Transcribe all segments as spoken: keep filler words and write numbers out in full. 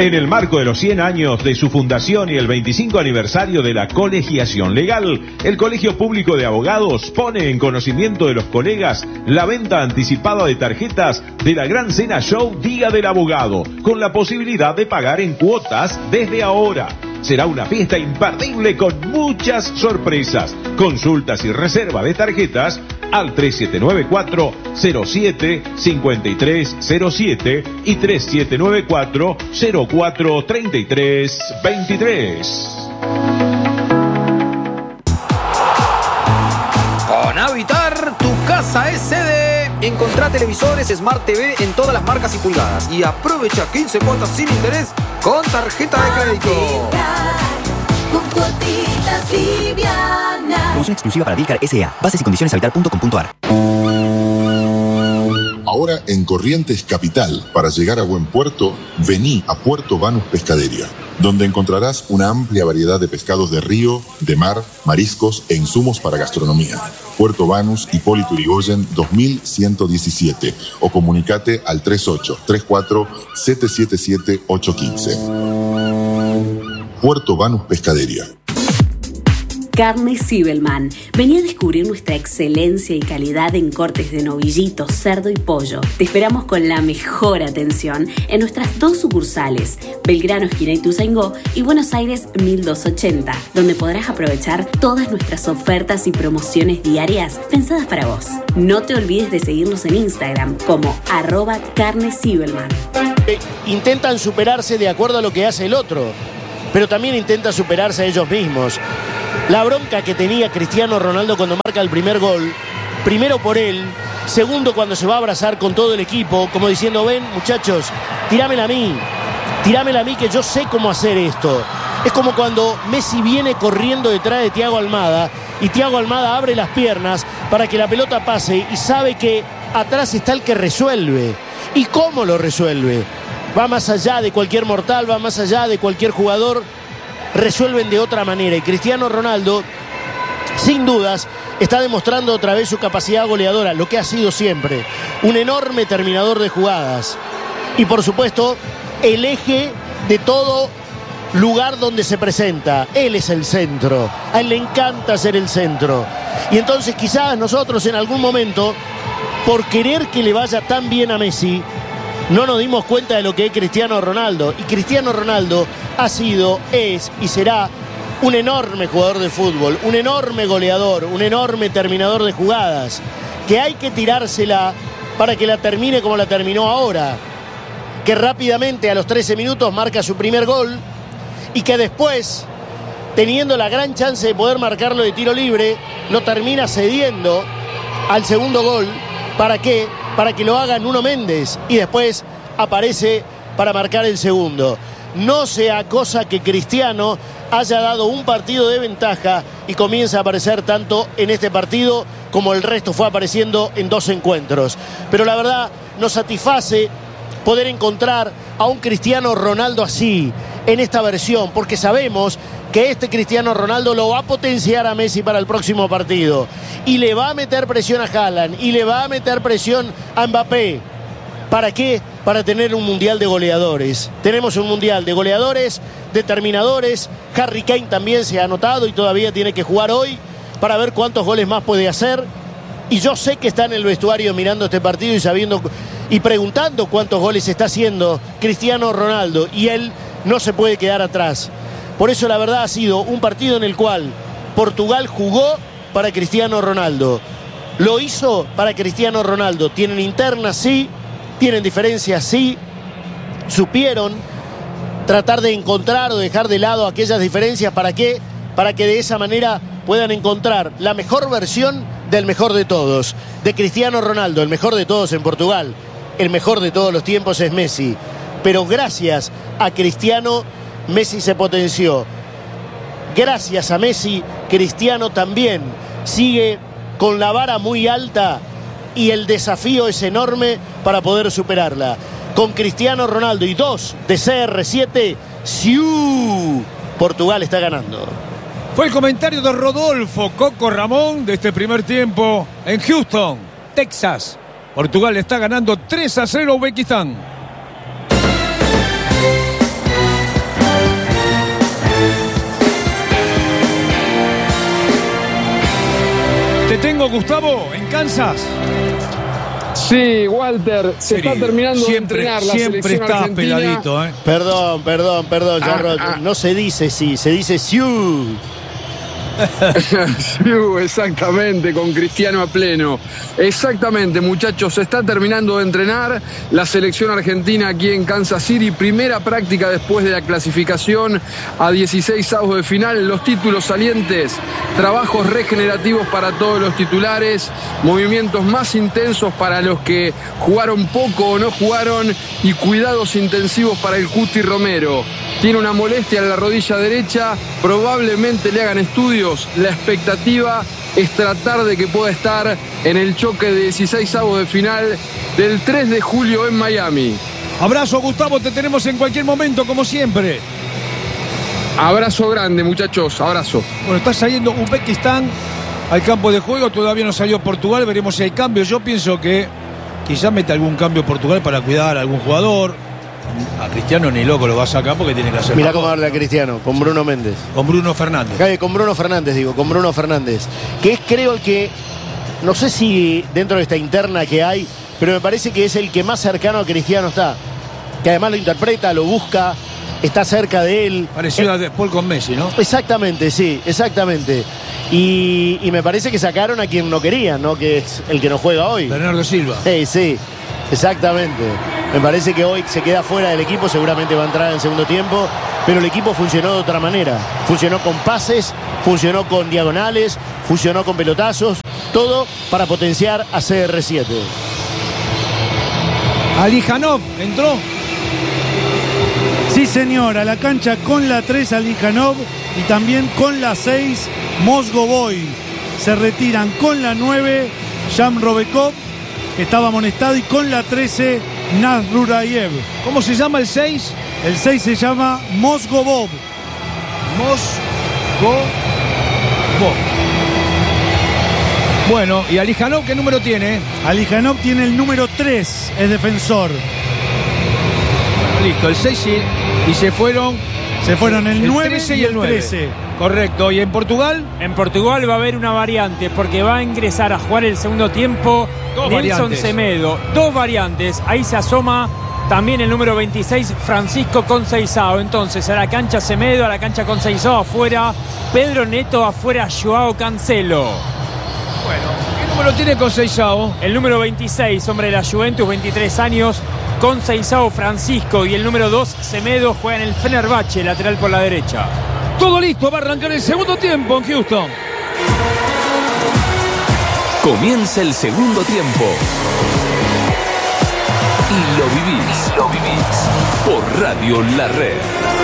En el marco de los cien años de su fundación y el veinticinco aniversario de la colegiación legal, el Colegio Público de Abogados pone en conocimiento de los colegas la venta anticipada de tarjetas de la Gran Cena Show Día del Abogado, con la posibilidad de pagar en cuotas desde ahora. Será una fiesta imperdible con muchas sorpresas. Consultas y reserva de tarjetas al tres siete nueve cuatro cero siete cinco tres cero siete y tres siete nueve cuatro cero cuatro tres tres dos tres. Con Habitar, tu casa S D. Encontrá televisores Smart T V en todas las marcas y pulgadas y aprovecha quince cuotas sin interés con tarjeta de crédito. Con cuotitas livianas. Promoción exclusiva para Dilcar S A. Bases y condiciones habitar punto com punto ar. Ahora en Corrientes Capital, para llegar a buen puerto, vení a Puerto Banús Pescadería, donde encontrarás una amplia variedad de pescados de río, de mar, mariscos e insumos para gastronomía. Puerto Banús, Hipólito Yrigoyen dos mil ciento diecisiete o comunicate al tres ocho tres cuatro siete siete siete ocho uno cinco. Puerto Banús Pescadería. Carne Zibelman. Vení a descubrir nuestra excelencia y calidad en cortes de novillito, cerdo y pollo. Te esperamos con la mejor atención en nuestras dos sucursales, Belgrano, esquina Ituzaingó, y Buenos Aires mil doscientos ochenta, donde podrás aprovechar todas nuestras ofertas y promociones diarias pensadas para vos. No te olvides de seguirnos en Instagram como arroba carne Zibelman. Eh, intentan superarse de acuerdo a lo que hace el otro, pero también intentan superarse a ellos mismos. La bronca que tenía Cristiano Ronaldo cuando marca el primer gol, primero por él, segundo cuando se va a abrazar con todo el equipo, como diciendo, ven muchachos, tirámela a mí, tirámela a mí que yo sé cómo hacer esto. Es como cuando Messi viene corriendo detrás de Thiago Almada y Thiago Almada abre las piernas para que la pelota pase y sabe que atrás está el que resuelve. ¿Y cómo lo resuelve? Va más allá de cualquier mortal, va más allá de cualquier jugador. Resuelven de otra manera y Cristiano Ronaldo, sin dudas, está demostrando otra vez su capacidad goleadora, lo que ha sido siempre, un enorme terminador de jugadas y por supuesto el eje de todo lugar donde se presenta. Él es el centro, a él le encanta ser el centro y entonces quizás nosotros en algún momento, por querer que le vaya tan bien a Messi, no nos dimos cuenta de lo que es Cristiano Ronaldo. Y Cristiano Ronaldo ha sido, es y será un enorme jugador de fútbol, un enorme goleador, un enorme terminador de jugadas, que hay que tirársela para que la termine como la terminó ahora, que rápidamente a los trece minutos marca su primer gol y que después, teniendo la gran chance de poder marcarlo de tiro libre, lo termina cediendo al segundo gol. ¿Para qué? Para que lo haga Nuno Méndez y después aparece para marcar el segundo. No sea cosa que Cristiano haya dado un partido de ventaja y comience a aparecer tanto en este partido como el resto fue apareciendo en dos encuentros. Pero la verdad nos satisface poder encontrar a un Cristiano Ronaldo así, en esta versión, porque sabemos que este Cristiano Ronaldo lo va a potenciar a Messi para el próximo partido y le va a meter presión a Haaland y le va a meter presión a Mbappé. ¿Para qué? Para tener un mundial de goleadores. Tenemos un mundial de goleadores, de terminadores. Harry Kane también se ha anotado y todavía tiene que jugar hoy para ver cuántos goles más puede hacer. Y yo sé que está en el vestuario mirando este partido y sabiendo y preguntando cuántos goles está haciendo Cristiano Ronaldo y él no se puede quedar atrás. Por eso la verdad ha sido un partido en el cual Portugal jugó para Cristiano Ronaldo. Lo hizo para Cristiano Ronaldo. Tienen internas, sí. Tienen diferencias, sí. Supieron tratar de encontrar o dejar de lado aquellas diferencias. ¿Para qué? Para que de esa manera puedan encontrar la mejor versión del mejor de todos. De Cristiano Ronaldo, el mejor de todos en Portugal. El mejor de todos los tiempos es Messi. Pero gracias a Cristiano, Messi se potenció. Gracias a Messi, Cristiano también sigue con la vara muy alta y el desafío es enorme para poder superarla. Con Cristiano Ronaldo y dos de C R siete, ¡siu! Portugal está ganando. Fue el comentario de Rodolfo Coco Ramón de este primer tiempo en Houston, Texas. Portugal está ganando tres a cero a Uzbekistán. Gustavo, en Kansas. Sí, Walter, se Querido, está terminando siempre, de entrenar la siempre selección está argentina. peladito, ¿eh? Perdón, perdón, perdón, Ah, Jarro, ah. no se dice sí, se dice siu. Sí, exactamente, con Cristiano a pleno. Exactamente, muchachos, se está terminando de entrenar la selección argentina aquí en Kansas City. Primera práctica después de la clasificación a dieciséis avos de final. Los títulos salientes, trabajos regenerativos para todos los titulares, movimientos más intensos para los que jugaron poco o no jugaron y cuidados intensivos para el Cuti Romero. Tiene una molestia en la rodilla derecha, probablemente le hagan estudios. La expectativa es tratar de que pueda estar en el choque de dieciséis avos de final del tres de julio en Miami. Abrazo, Gustavo, te tenemos en cualquier momento, como siempre. Abrazo grande, muchachos, abrazo. Bueno, está saliendo Uzbekistán al campo de juego, todavía no salió Portugal, veremos si hay cambios. Yo pienso que quizás mete algún cambio Portugal para cuidar a algún jugador. A Cristiano ni loco lo va a sacar porque tiene que hacer. Mirá cómo habla Cristiano, con Bruno Méndez. Con Bruno Fernández. Cae con Bruno Fernández, digo, con Bruno Fernández. Que es, creo, el que, no sé si dentro de esta interna que hay, pero me parece que es el que más cercano a Cristiano está. Que además lo interpreta, lo busca, está cerca de él. Parecido eh, a Paul con Messi, ¿no? Exactamente, sí, exactamente. Y, y me parece que sacaron a quien no querían, ¿no? Que es el que no juega hoy. Bernardo Silva. Sí, sí, exactamente. Me parece que hoy se queda fuera del equipo, seguramente va a entrar en el segundo tiempo, pero el equipo funcionó de otra manera. Funcionó con pases, funcionó con diagonales, funcionó con pelotazos, todo para potenciar a C R siete. Alijanov entró. Sí, señor, a la cancha con la tres Alijanov y también con la seis Mozgovoy. Se retiran con la nueve Jan Robekov, que estaba amonestado, y con la trece Nazrurayev. ¿Cómo se llama el seis? El seis se llama Mozgovov. Mozgovov. Bueno, ¿y Alijanov qué número tiene? Alijanov tiene el número tres, es defensor. Listo, el seis sí, y se fueron. Se fueron el, el nueve trece y el nueve. trece. Correcto, ¿y en Portugal? En Portugal va a haber una variante porque va a ingresar a jugar el segundo tiempo Dos Nelson variantes. Semedo. Dos variantes, ahí se asoma también el número veintiséis, Francisco Conceição. Entonces a la cancha Semedo, a la cancha Conceição afuera, Pedro Neto afuera, Joao Cancelo. Bueno, ¿qué número tiene Conceição? El número veintiséis, hombre de la Juventus, veintitrés años, Conceição Francisco, y el número dos, Semedo, juega en el Fenerbahce, lateral por la derecha. Todo listo, va a arrancar el segundo tiempo en Houston. Comienza el segundo tiempo. Y lo vivís, y lo vivís por Radio La Red.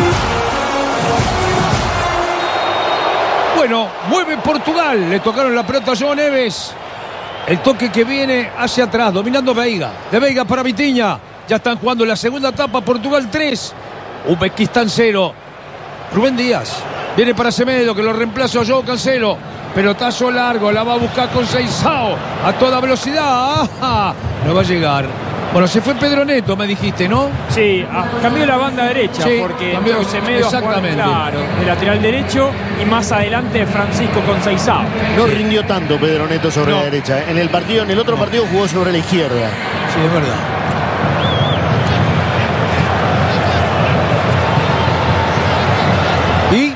Bueno, mueve Portugal. Le tocaron la pelota a João Neves. El toque que viene hacia atrás, dominando Veiga. De Veiga para Vitinha. Ya están jugando la segunda etapa. Portugal tres, Uzbekistán cero. Rubén Díaz viene para Semedo, que lo reemplaza a Joao Cancelo. Pelotazo largo, la va a buscar Conceição a toda velocidad. ¡Ah! No va a llegar. Bueno, se fue Pedro Neto, me dijiste, ¿no? Sí, ah, cambió la banda derecha, Sí, porque cambió, entró Semedo a jugar, exactamente. claro, de lateral derecho, y más adelante Francisco Conceição. No rindió tanto Pedro Neto sobre No. la derecha. En el partido, en el otro partido jugó sobre la izquierda. Sí, es verdad. Y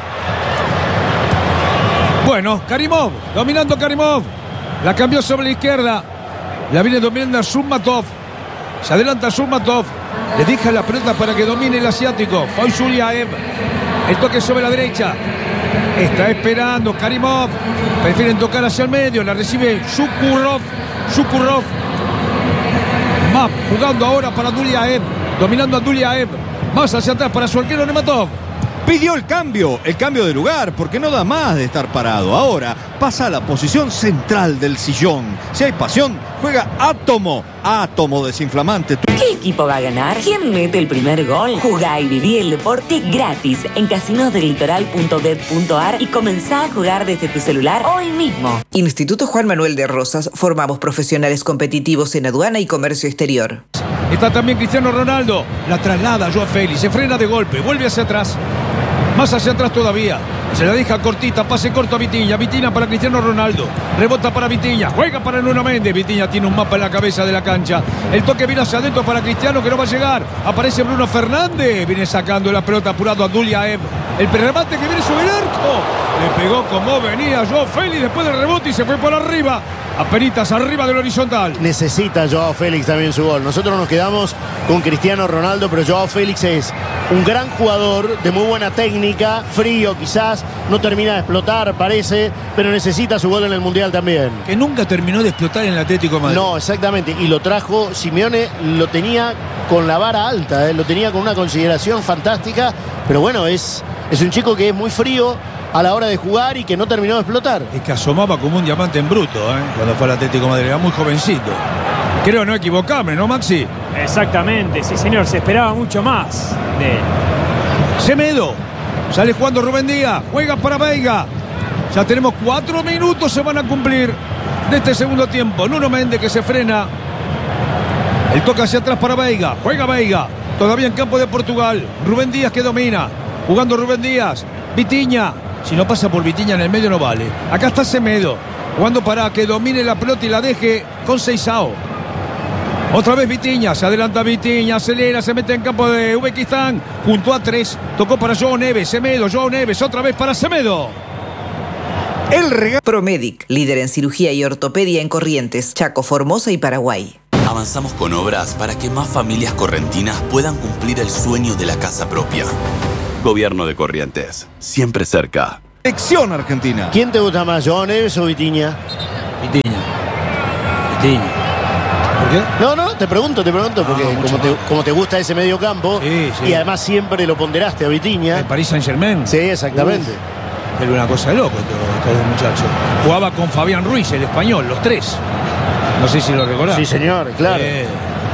bueno, Karimov, dominando Karimov. La cambió sobre la izquierda. La viene dominando Zurmatov. Se adelanta Zurmatov. Le deja la pelota para que domine el asiático. Fauzuliaev. El toque sobre la derecha. Está esperando Karimov. Prefieren tocar hacia el medio. La recibe Shukurov. Shukurov. Más jugando ahora para Duliaev. Dominando a Duliaev. Más hacia atrás para su arquero Nematov. Pidió el cambio, el cambio de lugar, porque no da más de estar parado. Ahora pasa a la posición central del sillón. Si hay pasión, juega Átomo. Átomo desinflamante. ¿Qué equipo va a ganar? ¿Quién mete el primer gol? Jugá y viví el deporte gratis en casinos del litoral punto bet punto ar y comenzá a jugar desde tu celular hoy mismo. Instituto Juan Manuel de Rosas, formamos profesionales competitivos en aduana y comercio exterior. Está también Cristiano Ronaldo. La traslada a Joao Félix. Se frena de golpe. Vuelve hacia atrás. Más hacia atrás todavía. Se la deja cortita, pase corto a Vitinha. Vitinha para Cristiano Ronaldo. Rebota para Vitinha. Juega para Nuno Méndez. Vitinha tiene un mapa en la cabeza de la cancha. El toque viene hacia adentro para Cristiano que no va a llegar. Aparece Bruno Fernández. Viene sacando la pelota apurado a Duliaev. El remate que viene sobre el arco. Le pegó como venía Joao Félix después del rebote y se fue por arriba. Apenitas arriba del horizontal. Necesita Joao Félix también su gol. Nosotros nos quedamos con Cristiano Ronaldo, pero Joao Félix es un gran jugador de muy buena técnica, frío quizás, no termina de explotar, parece, pero necesita su gol en el Mundial también. Que nunca terminó de explotar en el Atlético de Madrid. No, exactamente. Y lo trajo, Simeone lo tenía con la vara alta, ¿eh? Lo tenía con una consideración fantástica, pero bueno, es, es un chico que es muy frío a la hora de jugar y que no terminó de explotar. Es que asomaba como un diamante en bruto, ¿eh? Cuando fue al Atlético de Madrid, era muy jovencito. Creo no equivocarme, ¿no, Maxi? Exactamente, sí señor, se esperaba mucho más de él. Semedo, sale jugando Rubén Díaz, juega para Veiga. Ya tenemos cuatro minutos, se van a cumplir de este segundo tiempo. Nuno Méndez que se frena. El toque hacia atrás para Veiga, juega Veiga. Todavía en campo de Portugal. Rubén Díaz que domina, jugando Rubén Díaz. Vitinha. Si no pasa por Vitinha en el medio no vale. Acá está Semedo, jugando para que domine la pelota y la deje con Seisao. Otra vez Vitinha, se adelanta Vitinha, acelera, se mete en campo de Uzbekistán. Junto a tres, tocó para Joao Neves, Semedo, Joao Neves, otra vez para Semedo. El regalo. Promedic, líder en cirugía y ortopedia en Corrientes, Chaco, Formosa y Paraguay. Avanzamos con obras para que más familias correntinas puedan cumplir el sueño de la casa propia. Gobierno de Corrientes, siempre cerca. Selección Argentina. ¿Quién te gusta más, Joao Neves o Vitinha? Vitinha. Vitinha. ¿Por qué? No, no, te pregunto, te pregunto, porque Ah, como, te, como te gusta ese medio campo, sí, sí. y además siempre lo ponderaste a Vitinha. ¿El Paris Saint-Germain? Sí, exactamente. Uf, era una cosa de loco estos todo muchachos. Jugaba con Fabián Ruiz, el español, los tres. No sé si lo recordás. Sí, señor, claro. Eh,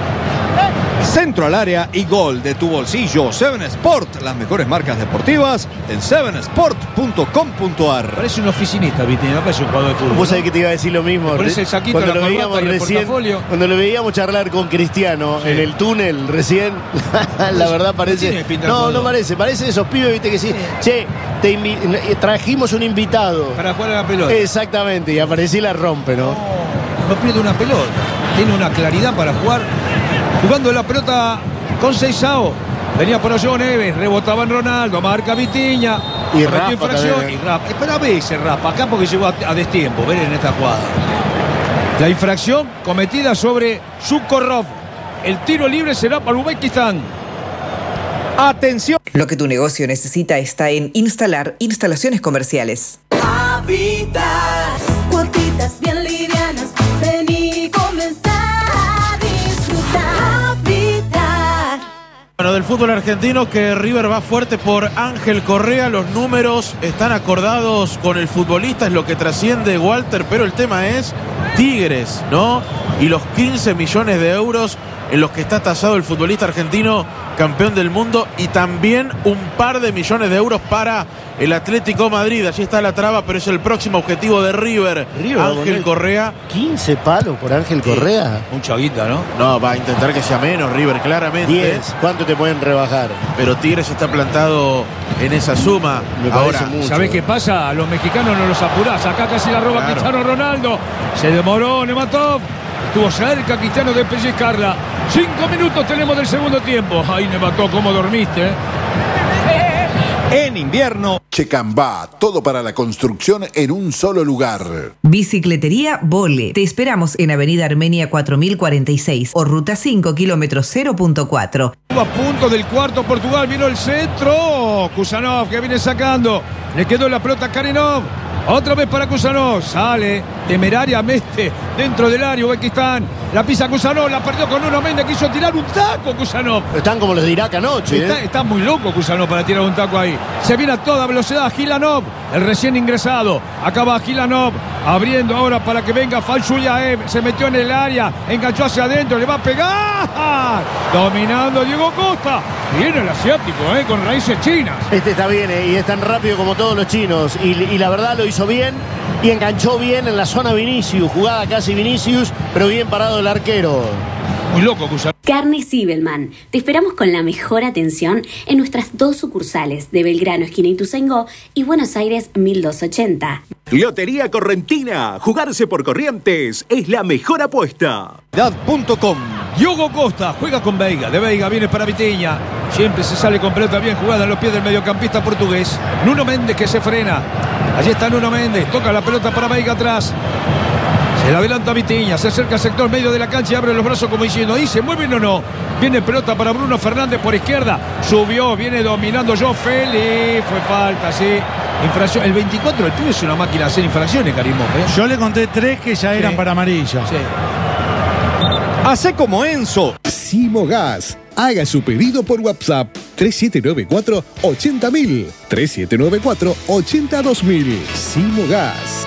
Centro al área y gol de tu bolsillo. Seven Sport, las mejores marcas deportivas en seven sport punto com punto ar. Parece un oficinista, Vitinha, no parece un jugador de fútbol. Vos ¿no? sabés que te iba a decir lo mismo. Parece el saquito, cuando la lo veíamos corbata y el recién, portafolio. cuando lo veíamos charlar con Cristiano Sí. en el túnel recién, la verdad parece. tiene pinta de No, jugador. no parece. Parece de esos pibes, viste que sí. Che, te invi- trajimos un invitado. Para jugar a la pelota. Exactamente, y aparecí y la rompe, ¿no? No pierde una pelota. Tiene una claridad para jugar. Jugando la pelota con Seisao. Venía por Joao Neves, rebotaba en Ronaldo, marca Vitinha. Y cometió Rafa infracción también. y Rafa. Espera a veces Rafa, acá porque llegó a, a destiempo, ver en esta jugada. La infracción cometida sobre Sukorov. El tiro libre será para Uzbekistán. Atención. Lo que tu negocio necesita está en Instalar Instalaciones Comerciales. Habitas, cuotitas bien livianas. Vení y comenzá a disfrutar. Habitar. Bueno, del fútbol argentino, que River va fuerte por Ángel Correa. Los números están acordados con el futbolista, es lo que trasciende Walter, pero el tema es Tigres, ¿no? Y los quince millones de euros en los que está tasado el futbolista argentino, campeón del mundo, y también un par de millones de euros para el Atlético Madrid. Allí está la traba, pero es el próximo objetivo de River. River Ángel Correa. quince palos por Ángel Correa. Mucha guita, ¿no? No, va a intentar que sea menos River, claramente. diez. ¿Cuánto te pueden rebajar? Pero Tigres está plantado en esa suma. Me parece Ahora, mucho. ¿Sabés qué pasa? A los mexicanos no los apurás. Acá casi la roba Claro. Cristiano Ronaldo. Se demoró Nematov. Estuvo cerca Cristiano de pellizcarla. Cinco minutos tenemos del segundo tiempo. Ay, Nematov, ¿cómo dormiste? eh? En invierno. Checambá, todo para la construcción en un solo lugar. Bicicletería Vole. Te esperamos en Avenida Armenia cuatro mil cuarenta y seis o Ruta cinco, kilómetro cero punto cuatro. A punto del cuarto Portugal. Vino el centro. Kusanov que viene sacando. Le quedó la pelota a Karinov. Otra vez para Kusanov. Sale temerariamente dentro del área Uzbekistán. La pisa Kusanov. La perdió con Nuno Méndez. Quiso tirar un taco Kusanov. Están como los de Irak anoche. Está, ¿eh? está muy loco Kusanov para tirar un taco ahí. Se viene a toda velocidad Gilanov, el recién ingresado. Acaba Gilanov abriendo ahora para que venga Falshuliaev. Se metió en el área, enganchó hacia adentro, le va a pegar. Dominando Diego Costa. Viene el asiático, ¿eh? Con raíces chinas. Este está bien, ¿eh? Y es tan rápido como todos los chinos. Y, y la verdad lo hizo bien y enganchó bien en la zona Vinicius. Jugada casi Vinicius, pero bien parado el arquero. Muy loco Kusanov. Carne Sibelman. Te esperamos con la mejor atención en nuestras dos sucursales de Belgrano, esquina Ituzaingó, y Buenos Aires mil doscientos ochenta. Lotería Correntina. Jugarse por Corrientes es la mejor apuesta. Dad punto com. Diogo Costa juega con Veiga. De Veiga viene para Vitinha. Siempre se sale con pelota bien jugada en los pies del mediocampista portugués. Nuno Méndez que se frena. Allí está Nuno Méndez. Toca la pelota para Veiga atrás. Se la adelanta Vitinha, se acerca al sector medio de la cancha y abre los brazos como diciendo, ¿y se mueven o no? Viene pelota para Bruno Fernández por izquierda. Subió, viene dominando João Félix. Fue falta, sí. Infracción. El veinticuatro, el pibe es una máquina de hacer infracciones, Karimov, ¿eh? Yo le conté tres que ya eran Sí. para amarilla. Sí. Hace como Enzo. Simogas. Haga su pedido por WhatsApp tres siete nueve cuatro ochenta mil. tres siete nueve cuatro ochenta dos mil. Simogas.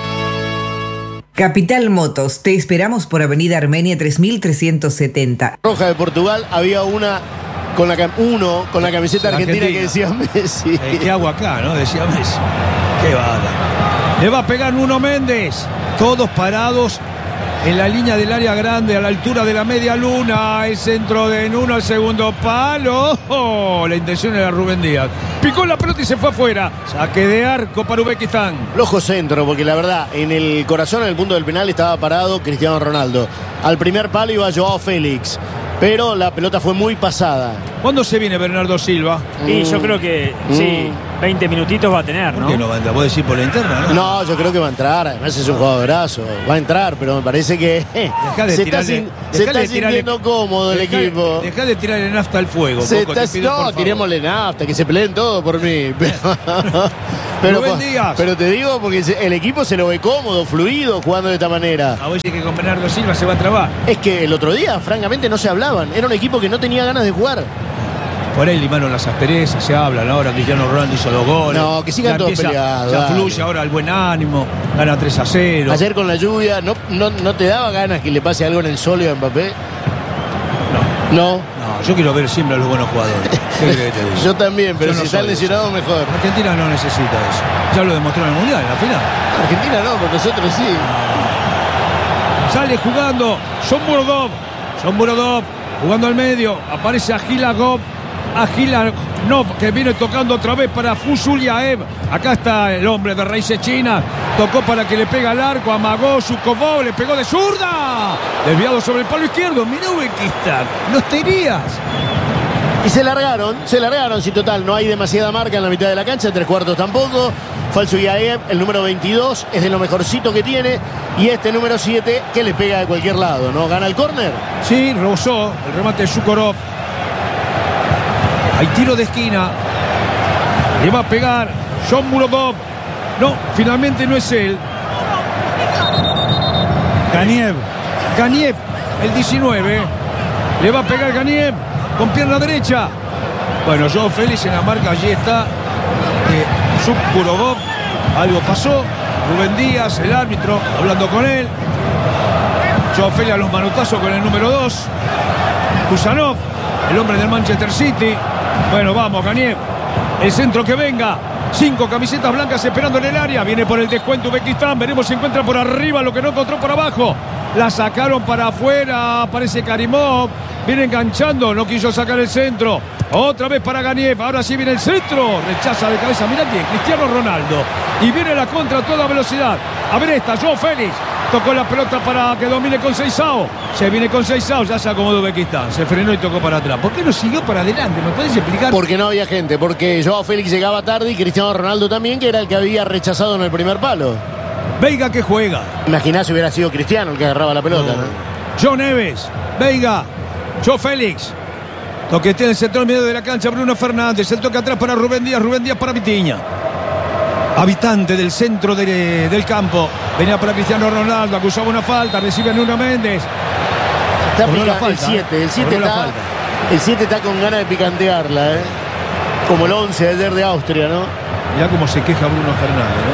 Capital Motos, te esperamos por Avenida Armenia tres mil trescientos setenta. Roja de Portugal, había una con la cam- uno con la camiseta La argentina, Argentina. que decía Messi. Eh, ¿Qué hago acá, no? Decía Messi. Qué bala. Le va a pegar Nuno Méndez. Todos parados en la línea del área grande, a la altura de la media luna. El centro de Nuno al segundo palo. Oh, la intención era Rubén Díaz. Picó la pelota y se fue afuera. Saque de arco para Uzbekistán. Flojo centro, porque la verdad, en el corazón, en el punto del penal, estaba parado Cristiano Ronaldo. Al primer palo iba Joao Félix, pero la pelota fue muy pasada. ¿Cuándo se viene Bernardo Silva? Y yo creo que sí, veinte minutitos va a tener, ¿no? ¿Por qué no va a entrar? ¿Vos decís por la interna, no? No, yo creo que va a entrar. Además es un jugadorazo. Va a entrar, pero me parece que Dejá de se tirarle- está, sin- se dejá está de tirarle- sintiendo cómodo el Dejá- equipo. Dejá de tirarle nafta al fuego. Se Coco, te está- pido, por no, favor. tirémosle nafta, que se peleen todo por mí. Pero, pero, Rubén Díaz. pero te digo porque se- el equipo se lo ve cómodo, fluido, jugando de esta manera. A vos decís que con Bernardo Silva se va a trabar. Es que el otro día, francamente, no se hablaban. Era un equipo que no tenía ganas de jugar. Por ahí limaron las asperezas, se hablan ahora. Cristiano Ronaldo hizo dos goles. No, que sigan Ya todos empieza- peleados, Ya dale. fluye ahora el buen ánimo. Gana tres a cero. Ayer con la lluvia, ¿no, no, no te daba ganas que le pase algo en el Sole a Mbappé? No. No. No, yo quiero ver siempre a los buenos jugadores. ¿Qué crees que te diga? Yo también, pero Yo no si están soy de eso. lesionados, mejor. Argentina no necesita eso. Ya lo demostró en el Mundial, en la final. Argentina no, pero nosotros sí. Sale jugando Son Murodov. Son Murodov jugando al medio. Aparece Agilagov. Agilanov, que viene tocando otra vez para Fusuliaev. Acá está el hombre de raíces chinas. Tocó para que le pega al arco. Amagó Zhukovov. Le pegó de zurda. Desviado sobre el palo izquierdo. Mirá Uzbekistán. Los tenías. Y se largaron, se largaron. Si total, no hay demasiada marca en la mitad de la cancha. Tres cuartos tampoco. Falso Yaev, el número veintidós, es de lo mejorcito que tiene. Y este número siete, que le pega de cualquier lado, ¿no? Gana el córner. Sí, rozó el remate de Shukorov. Hay tiro de esquina. Le va a pegar John Murodov. No, finalmente no es él. Ganiev. Ganiev, el diecinueve. Le va a pegar Ganiev con pierna derecha. Bueno, Joao Félix en la marca. Allí está eh, Shukorov. Algo pasó. Rubén Díaz, el árbitro, hablando con él. Joao Félix a los manotazos con el número dos. Kusanov, el hombre del Manchester City. Bueno, vamos, Ganiev. El centro que venga. Cinco camisetas blancas esperando en el área. Viene por el descuento Uzbekistán. Veremos si encuentra por arriba lo que no encontró por abajo. La sacaron para afuera. Aparece Karimov. Viene enganchando. No quiso sacar el centro. Otra vez para Ganiev. Ahora sí viene el centro. Rechaza de cabeza. Mirá bien. Cristiano Ronaldo. Y viene la contra a toda velocidad. A ver esta. Joao Félix. Tocó la pelota para que domine con Seisao. Se viene con Seisao. Ya se acomodó Uzbekistán. Se frenó y tocó para atrás. ¿Por qué no siguió para adelante? ¿Me puedes explicar? Porque no había gente, porque Joao Félix llegaba tarde y Cristiano Ronaldo también, que era el que había rechazado en el primer palo. Veiga que juega. Imaginá si hubiera sido Cristiano el que agarraba la pelota, ¿no? John Neves, Veiga, Joao Félix. Toquetea en el sector medio de la cancha Bruno Fernández. El toque atrás para Rubén Díaz. Rubén Díaz para Vitinha. Habitante del centro de, del campo. Venía para Cristiano Ronaldo. Acusaba una falta. Recibe a Nuno Méndez. Está Cobró la pica- el falta, siete, ¿eh? el siete Cobró la está, falta. el siete está con ganas de picantearla, ¿eh? Como el once de ayer de Austria, ¿no? Mirá cómo se queja Bruno Fernández,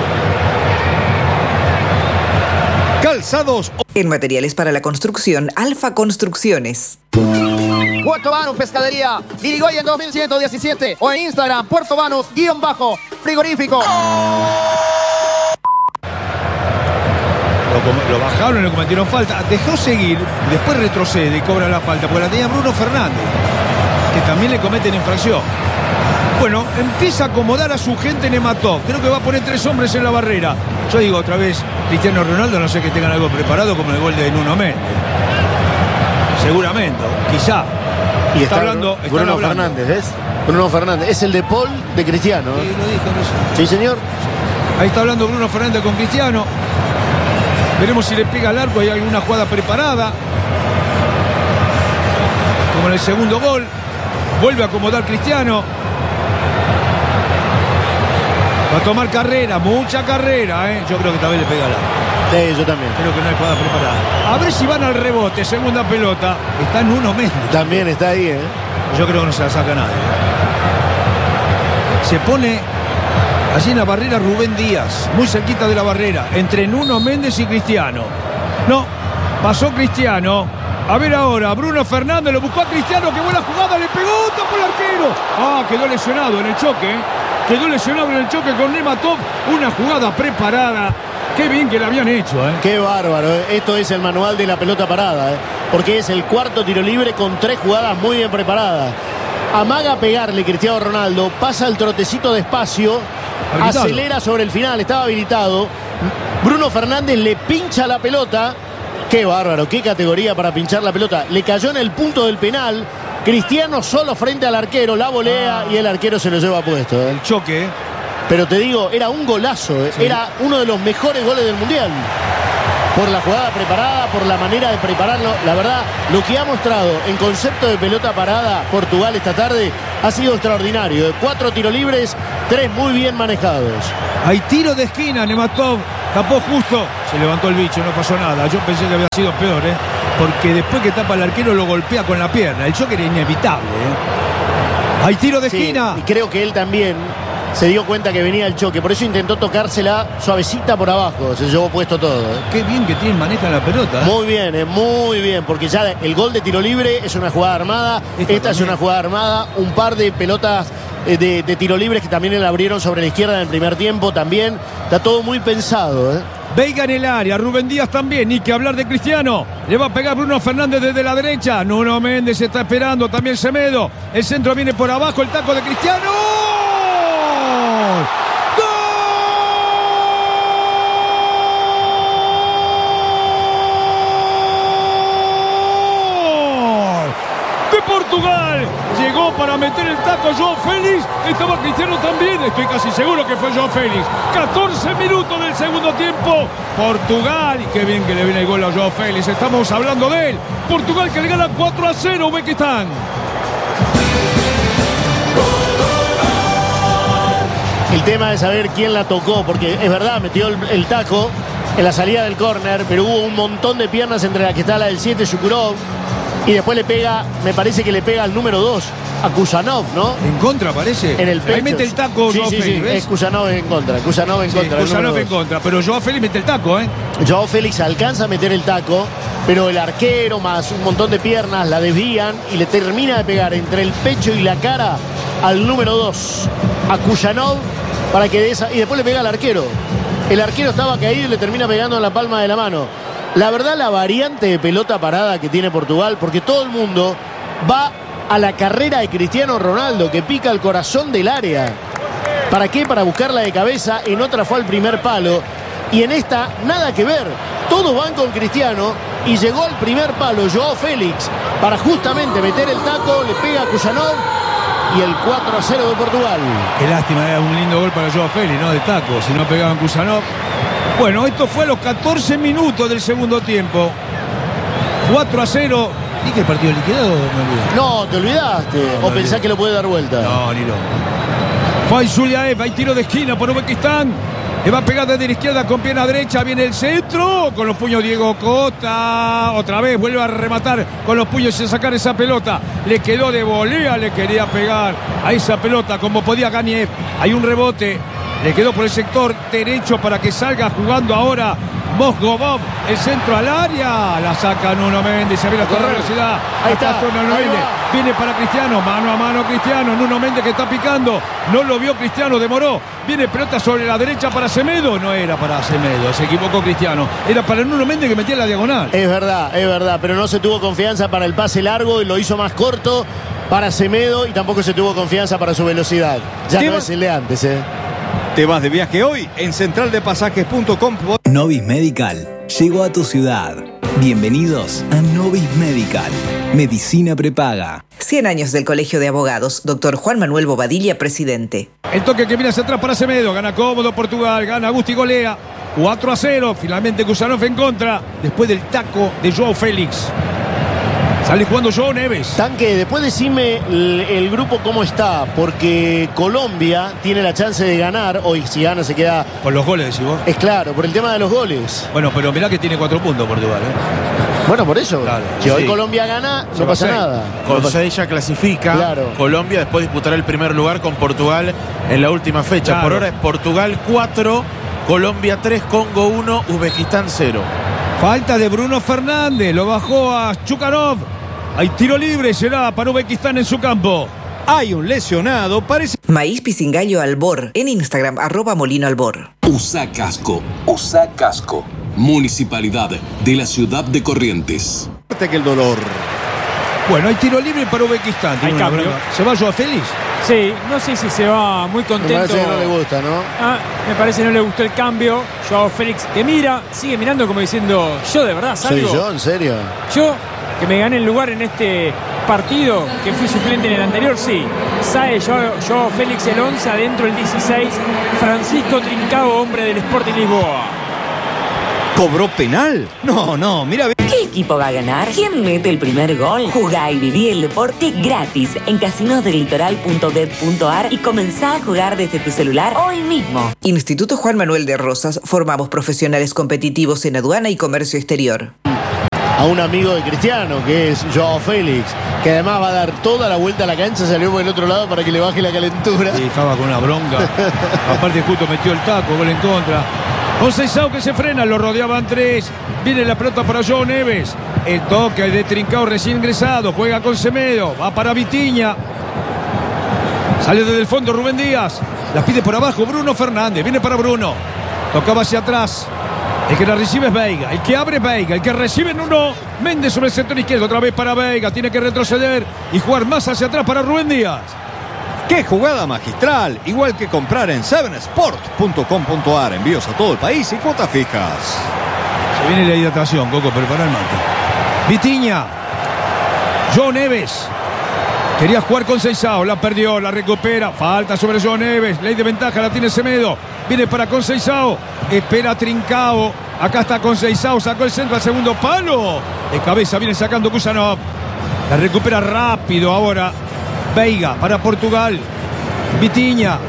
¿no? Calzados. En materiales para la construcción, Alfa Construcciones. Puerto Banús Pescadería, Irigoyen dos mil ciento diecisiete o en Instagram, Puerto Banús, guión bajo, frigorífico. Lo, lo bajaron y le cometieron falta. Dejó seguir, después retrocede y cobra la falta, porque la tenía Bruno Fernández, que también le cometen infracción. Bueno, empieza a acomodar a su gente Nematov. Creo que va a poner tres hombres en la barrera. Yo digo otra vez, Cristiano Ronaldo, no sé que tengan algo preparado como el gol de Nuno Méndez. Seguramente, quizá. Y está, está hablando Bruno hablando. Fernández, ¿ves? Bruno Fernández. Es el de Paul de Cristiano. Sí, lo dijo recién. Sí, señor. Ahí está hablando Bruno Fernández con Cristiano. Veremos si le pega al arco. Hay alguna jugada preparada. Como en el segundo gol. Vuelve a acomodar Cristiano. Va a tomar carrera, mucha carrera, ¿eh? Yo creo que también le pega al arco. Sí, yo también. Creo que no hay jugada preparada. A ver si van al rebote, segunda pelota. Está en uno Méndez. También está ahí, ¿eh? Yo creo que no se la saca nadie. Se pone allí en la barrera Rubén Díaz, muy cerquita de la barrera, entre Nuno Méndez y Cristiano. No, pasó Cristiano. A ver ahora, Bruno Fernández lo buscó a Cristiano, qué buena jugada, le pegó, tapó el arquero. Ah, quedó lesionado en el choque, ¿eh? Quedó lesionado en el choque con Nematov. Una jugada preparada. Qué bien que la habían hecho, ¿eh? Qué bárbaro, ¿eh? Esto es el manual de la pelota parada, ¿eh? Porque es el cuarto tiro libre con tres jugadas muy bien preparadas. Amaga a pegarle Cristiano Ronaldo, pasa el trotecito despacio, habilitado. Acelera sobre el final, estaba habilitado. Bruno Fernández le pincha la pelota. Qué bárbaro, qué categoría para pinchar la pelota. Le cayó en el punto del penal. Cristiano solo frente al arquero, la volea ah. y el arquero se lo lleva puesto, ¿eh? El choque. Pero te digo, era un golazo, ¿eh? Sí. Era uno de los mejores goles del Mundial. Por la jugada preparada, por la manera de prepararlo. La verdad, lo que ha mostrado en concepto de pelota parada Portugal esta tarde ha sido extraordinario. Cuatro tiros libres, tres muy bien manejados. Hay tiro de esquina, Nematov tapó justo. Se levantó el bicho, no pasó nada. Yo pensé que había sido peor, ¿eh? Porque después que tapa el arquero lo golpea con la pierna. El choque era inevitable, ¿eh? Hay tiro de sí, esquina. Y creo que él también se dio cuenta que venía el choque. Por eso intentó tocársela suavecita por abajo. Se llevó puesto todo, ¿eh? Qué bien que tiene, maneja la pelota, ¿eh? Muy bien, ¿eh? Muy bien. Porque ya el gol de tiro libre es una jugada armada. Esta, Esta es una jugada armada. Un par de pelotas eh, de, de tiro libres que también le abrieron sobre la izquierda en el primer tiempo. También está todo muy pensado, ¿eh? Veiga en el área, Rubén Díaz también, ni que hablar de Cristiano. Le va a pegar Bruno Fernández desde la derecha. Nuno Méndez está esperando, también Semedo. El centro viene por abajo, el taco de Cristiano. De Portugal, llegó para meter el taco João Félix, estaba Cristiano también, estoy casi seguro que fue João Félix. catorce minutos del segundo tiempo, Portugal, y qué bien que le viene el gol a João Félix, estamos hablando de él. Portugal que le gana cuatro a cero, Uzbekistán. El tema es saber quién la tocó, porque es verdad, metió el, el taco en la salida del córner, pero hubo un montón de piernas entre la que está la del siete, Shukurov. Y después le pega, me parece que le pega al número dos, a Kusanov, ¿no? En contra, parece. En el pecho. Ahí mete el taco sí, Joao sí, Félix, sí, es Kusanov en contra. Kusanov en sí, contra. Kusanov en contra, pero Joao Félix mete el taco, ¿eh? Joao Félix alcanza a meter el taco, pero el arquero más un montón de piernas la desvían y le termina de pegar entre el pecho y la cara al número dos, a Kusanov, para que de esa. Y después le pega al arquero. El arquero estaba caído y le termina pegando en la palma de la mano. La verdad, la variante de pelota parada que tiene Portugal, porque todo el mundo va a la carrera de Cristiano Ronaldo, que pica el corazón del área. ¿Para qué? Para buscarla de cabeza. En otra fue al primer palo. Y en esta, nada que ver. Todos van con Cristiano y llegó al primer palo Joao Félix para justamente meter el taco, le pega a Kusanov y el cuatro a cero de Portugal. Qué lástima, era un lindo gol para Joao Félix, ¿no? De taco, si no pegaban Kusanov. Bueno, esto fue a los catorce minutos del segundo tiempo. cuatro a cero. ¿Dije el partido liquidado? Me no, te olvidaste. No, ¿O pensás que lo puede dar vuelta? No, ni no. Fai Zuliaev, hay tiro de esquina por Uzbekistán. Le va a pegar desde la izquierda con pierna derecha. Viene el centro. Con los puños Diego Costa. Otra vez vuelve a rematar con los puños y a sacar esa pelota. Le quedó de volea. Le quería pegar a esa pelota como podía Ganiev. Hay un rebote. Le quedó por el sector derecho para que salga jugando ahora Mosgovov, el centro al área. La saca Nuno Méndez. Se viene a toda velocidad. Ahí está. Nuno Ahí Méndez. va. Viene para Cristiano. Mano a mano Cristiano. Nuno Méndez que está picando. No lo vio Cristiano. Demoró. Viene pelota sobre la derecha para Semedo. No era para Semedo. Se equivocó Cristiano. Era para Nuno Méndez que metía la diagonal. Es verdad, es verdad. Pero no se tuvo confianza para el pase largo y lo hizo más corto para Semedo y tampoco se tuvo confianza para su velocidad. Ya no es el de antes, ¿eh? Te vas de viaje hoy en central de pasajes punto com. Novis Medical llegó a tu ciudad. Bienvenidos a Novis Medical. Medicina prepaga. cien años del Colegio de Abogados. Doctor Juan Manuel Bobadilla, presidente. El toque que viene hacia atrás para Semedo. Gana cómodo Portugal. Gana Gusti, golea. cuatro a cero. Finalmente Kusanov en contra. Después del taco de Joao Félix. Sale jugando Joao Neves. Tanque, después decime el, el grupo cómo está, porque Colombia tiene la chance de ganar. Hoy si gana se queda... Por los goles, decís vos. Es claro, por el tema de los goles. Bueno, pero mirá que tiene cuatro puntos Portugal, ¿eh? Bueno, por eso. Claro, si hoy sí. Colombia gana, Se no va pasa seis. nada. Con No pasa- seis ya clasifica. Claro. Colombia después disputará el primer lugar con Portugal en la última fecha. Claro. Por ahora es Portugal cuatro, Colombia tres, Congo uno, Uzbekistán cero. Falta de Bruno Fernández. Lo bajó a Chukanov. Hay tiro libre. Será para Uzbekistán en su campo. Hay un lesionado. Parece. Maíz Pisingallo Albor. En Instagram, arroba Molino Albor. Usa casco. Usa casco. Municipalidad de la ciudad de Corrientes. que el dolor. Bueno, hay tiro libre para Uzbekistán. Hay Tiene una cambio. bronca. ¿Se va Joao Félix? Sí, no sé si se va muy Me contento. parece que no le gusta, ¿no? Ah, me parece que no le gustó el cambio. Joao Félix que mira, sigue mirando como diciendo, yo de verdad ¿Soy salgo. yo? ¿En serio? Yo, que me gané el lugar en este partido, que fui suplente en el anterior, sí. Sae Joao, Joao Félix el once, adentro el dieciséis. Francisco Trincao, hombre del Sporting Lisboa. ¿Cobró penal? No, no, mira. ¿Qué equipo va a ganar? ¿Quién mete el primer gol? Jugá y viví el deporte gratis en casinos del litoral punto bet punto ar y comenzá a jugar desde tu celular hoy mismo. Instituto Juan Manuel de Rosas. Formamos profesionales competitivos en aduana y comercio exterior. A un amigo de Cristiano, que es Joao Félix, que además va a dar toda la vuelta a la cancha, salió por el otro lado para que le baje la calentura. Sí, estaba con una bronca. Aparte justo metió el taco, gol en contra. Conceição que se frena, lo rodeaban tres. Viene la pelota para Joao Neves. El toque de Trincao recién ingresado. Juega con Semedo. Va para Vitinha. Sale desde el fondo Rubén Díaz. La pide por abajo Bruno Fernández. Viene para Bruno. Tocaba hacia atrás. El que la recibe es Veiga. El que abre es Veiga. El que recibe Nuno Méndez sobre el sector izquierdo. Otra vez para Veiga. Tiene que retroceder y jugar más hacia atrás para Rubén Díaz. ¡Qué jugada magistral! Igual que comprar en seven sport punto com punto ar. Envíos a todo el país y cuotas fijas. Se viene la hidratación, Coco, prepara el mate. Vitinha. Joao Neves. Quería jugar con Conceição, la perdió, la recupera. Falta sobre Joao Neves. Ley de ventaja, la tiene Semedo. Viene para Conceição. Espera Trincao. Acá está Conceição. Sacó el centro al segundo palo. De cabeza viene sacando Kusanov. La recupera rápido ahora. Veiga para Portugal. Vitinha.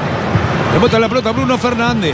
Le bota la pelota Bruno Fernández.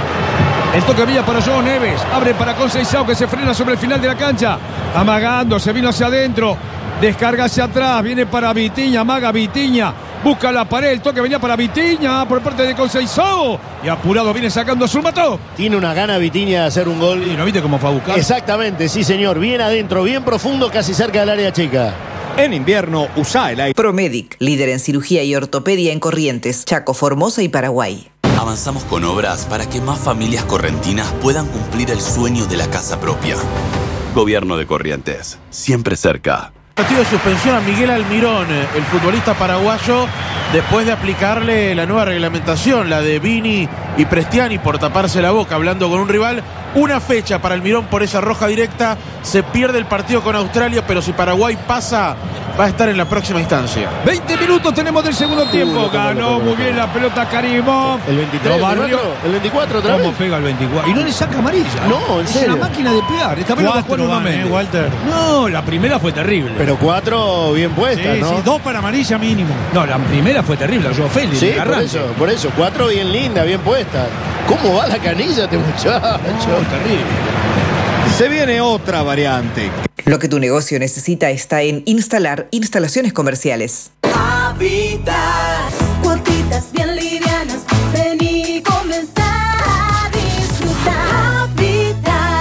El toque vía para Joao Neves. Abre para Conceição que se frena sobre el final de la cancha. Amagando, se vino hacia adentro. Descarga hacia atrás. Viene para Vitinha. Amaga Vitinha. Busca la pared. El toque venía para Vitinha por parte de Conceição. Y apurado viene sacando a Zurmatov. Tiene una gana Vitinha de hacer un gol. ¿Y no viste cómo fue a buscar? Exactamente, sí señor. Bien adentro, bien profundo, casi cerca del área chica. En invierno, usa el aire. Promedic, líder en cirugía y ortopedia en Corrientes, Chaco, Formosa y Paraguay. Avanzamos con obras para que más familias correntinas puedan cumplir el sueño de la casa propia. Gobierno de Corrientes, siempre cerca. Partido de suspensión a Miguel Almirón, el futbolista paraguayo, después de aplicarle la nueva reglamentación, la de Vini y Prestiani por taparse la boca hablando con un rival. Una fecha para Almirón por esa roja directa. Se pierde el partido con Australia, pero si Paraguay pasa, va a estar en la próxima instancia. veinte minutos tenemos del segundo tiempo. Ganó muy bien la pelota Karimov. El veintitrés, Lo el barrió. veinticuatro, el veinticuatro otra ¿Cómo vez. pega el veinticuatro? Y no le saca amarilla. No, en es serio. una máquina de pegar. Esta vez lo bajó Cuatro Nuno van, eh, Méndez. Walter. No, la primera fue terrible. Pero cuatro bien puestas, Sí, ¿no? sí, dos para amarilla mínimo. No, la primera fue terrible. Joao Félix. Sí, el por arranque. eso, por eso. Cuatro bien lindas, bien puestas. ¿Cómo va la canilla este muchacho? No, terrible. Se viene otra variante. Lo que tu negocio necesita está en Instalar Instalaciones Comerciales. Habitas, cuotitas bien livianas, ven y comenzar a disfrutar. Habitas.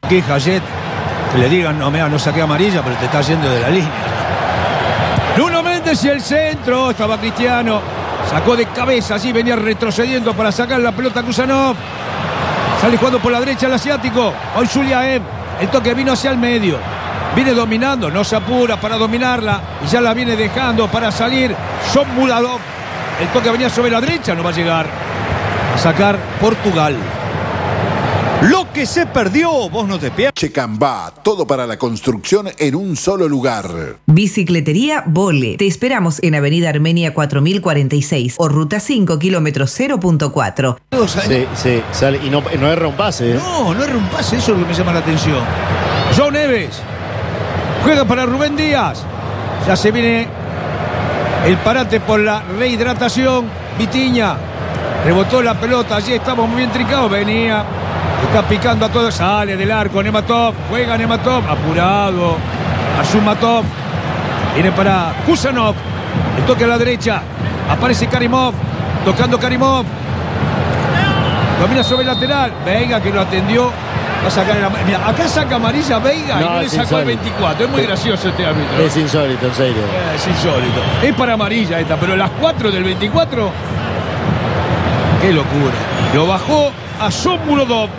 Que Hayet, que le digan, no, mira, no saqué amarilla, pero te está yendo de la línea. Nuno Méndez y el centro, estaba Cristiano, sacó de cabeza, allí venía retrocediendo para sacar la pelota a Kusanov. Sale jugando por la derecha el asiático, hoy Zuliaev, el toque vino hacia el medio. Viene dominando, no se apura para dominarla y ya la viene dejando para salir Son Muladov. El toque venía sobre la derecha, no va a llegar a sacar Portugal. Lo que se perdió, vos no te pierdas. Checambá, todo para la construcción en un solo lugar. Bicicletería Vole. Te esperamos en Avenida Armenia cuatro mil cuarenta y seis o Ruta cinco, kilómetro cero punto cuatro. Sí, sí, sale. Y no, no erra un pase. ¿eh? No, no erra un pase, eso es lo que me llama la atención. João Neves juega para Rubén Díaz. Ya se viene el parate por la rehidratación. Vitinha rebotó la pelota, allí estamos muy bien trincados. Venía, está picando a todos, sale del arco Nematov, juega Nematov, apurado Azumatov, viene para Kusanov, el toque a la derecha, aparece Karimov, tocando Karimov, domina sobre el lateral, Veiga que lo atendió, va a sacar el, mira, acá saca amarilla Veiga no, y no le sacó el veinticuatro, es muy gracioso este árbitro. Es insólito, en serio. Es insólito, es para amarilla esta, pero las cuatro del veinticuatro, qué locura, lo bajó a Son Muladov.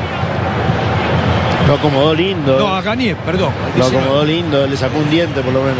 Lo acomodó lindo. No, a Ganiev, perdón. Lo acomodó lindo, le sacó un diente por lo menos.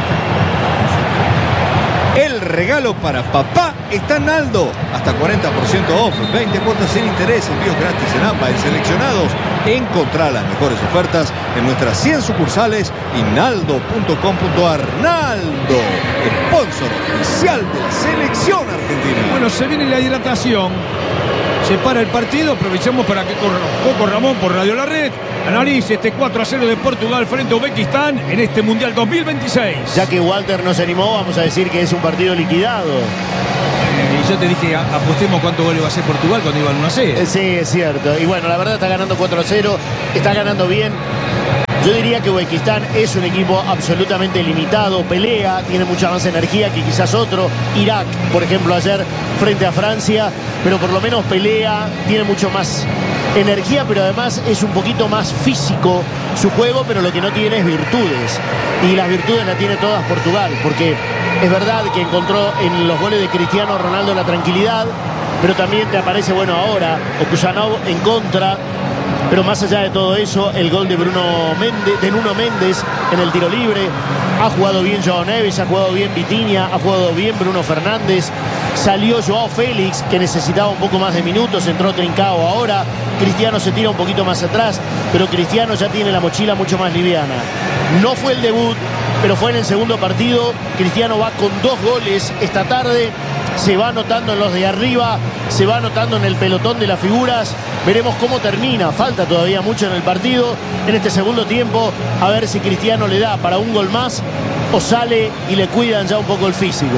El regalo para papá está en Naldo. Hasta cuarenta por ciento off, veinte cuotas sin interés, envíos gratis en AMBA, en seleccionados. Encontrá las mejores ofertas en nuestras cien sucursales y naldo punto com punto ar. Naldo, sponsor oficial de la selección argentina. Bueno, se viene la hidratación. Se para el partido, aprovechamos para que Coco Ramón por Radio La Red analice este cuatro a cero de Portugal frente a Uzbekistán en este Mundial dos mil veintiséis. Ya que Walter no se animó, vamos a decir que es un partido liquidado. Y yo te dije, apostemos cuánto gol iba a hacer Portugal cuando iban uno a cero. Sí, es cierto. Y bueno, la verdad está ganando cuatro a cero, está ganando bien. Yo diría que Uzbekistán es un equipo absolutamente limitado, pelea, tiene mucha más energía que quizás otro. Irak, por ejemplo, ayer frente a Francia, pero por lo menos pelea, tiene mucho más energía, pero además es un poquito más físico su juego, pero lo que no tiene es virtudes. Y las virtudes las tiene todas Portugal, porque es verdad que encontró en los goles de Cristiano Ronaldo la tranquilidad, pero también te aparece, bueno, ahora Okusanov en contra. Pero más allá de todo eso, el gol de Bruno Méndez, de Nuno Méndez en el tiro libre. Ha jugado bien João Neves, ha jugado bien Vitinha, ha jugado bien Bruno Fernández. Salió Joao Félix, que necesitaba un poco más de minutos, entró Trincao ahora. Cristiano se tira un poquito más atrás, pero Cristiano ya tiene la mochila mucho más liviana. No fue el debut, pero fue en el segundo partido. Cristiano va con dos goles esta tarde. Se va anotando en los de arriba, se va anotando en el pelotón de las figuras. Veremos cómo termina, falta todavía mucho en el partido, en este segundo tiempo, a ver si Cristiano le da para un gol más o sale y le cuidan ya un poco el físico.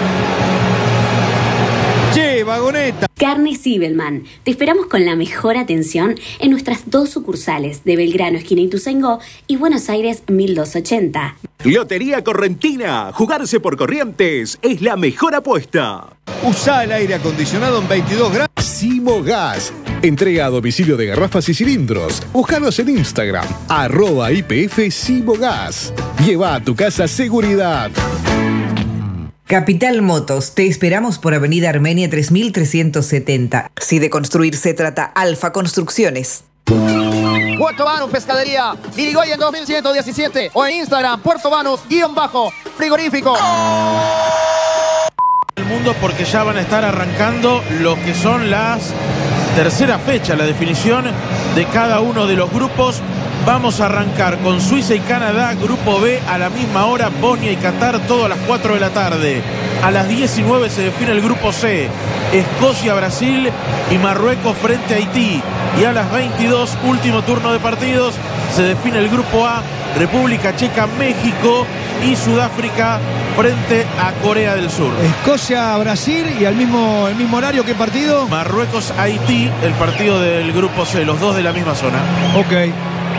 Che, vagoneta. Carne Sibelman. Te esperamos con la mejor atención en nuestras dos sucursales de Belgrano, esquina Ituzaingó, y Buenos Aires mil doscientos ochenta. Lotería Correntina. Jugarse por Corrientes es la mejor apuesta. Usa el aire acondicionado en veintidós grados. Simogas. Entrega a domicilio de garrafas y cilindros. Búscanos en Instagram, arroba I P F Simogas. Lleva a tu casa seguridad. Capital Motos, te esperamos por Avenida Armenia tres mil trescientos setenta. Si de construir se trata, Alfa Construcciones. Puerto Banús Pescadería, Irigoyen dos mil ciento diecisiete o en Instagram, Puerto Banús, guión bajo, frigorífico. El mundo porque ya van a estar arrancando lo que son las tercera fecha, la definición de cada uno de los grupos. Vamos a arrancar con Suiza y Canadá, grupo B, a la misma hora, Bosnia y Qatar, todo a las cuatro de la tarde. A las diecinueve se define el grupo C, Escocia, Brasil y Marruecos frente a Haití. Y a las veintidós, último turno de partidos, se define el grupo A, República Checa, México y Sudáfrica frente a Corea del Sur. Escocia, Brasil y al mismo, el mismo horario, ¿qué partido? Marruecos, Haití, el partido del grupo C, los dos de la misma zona. Ok.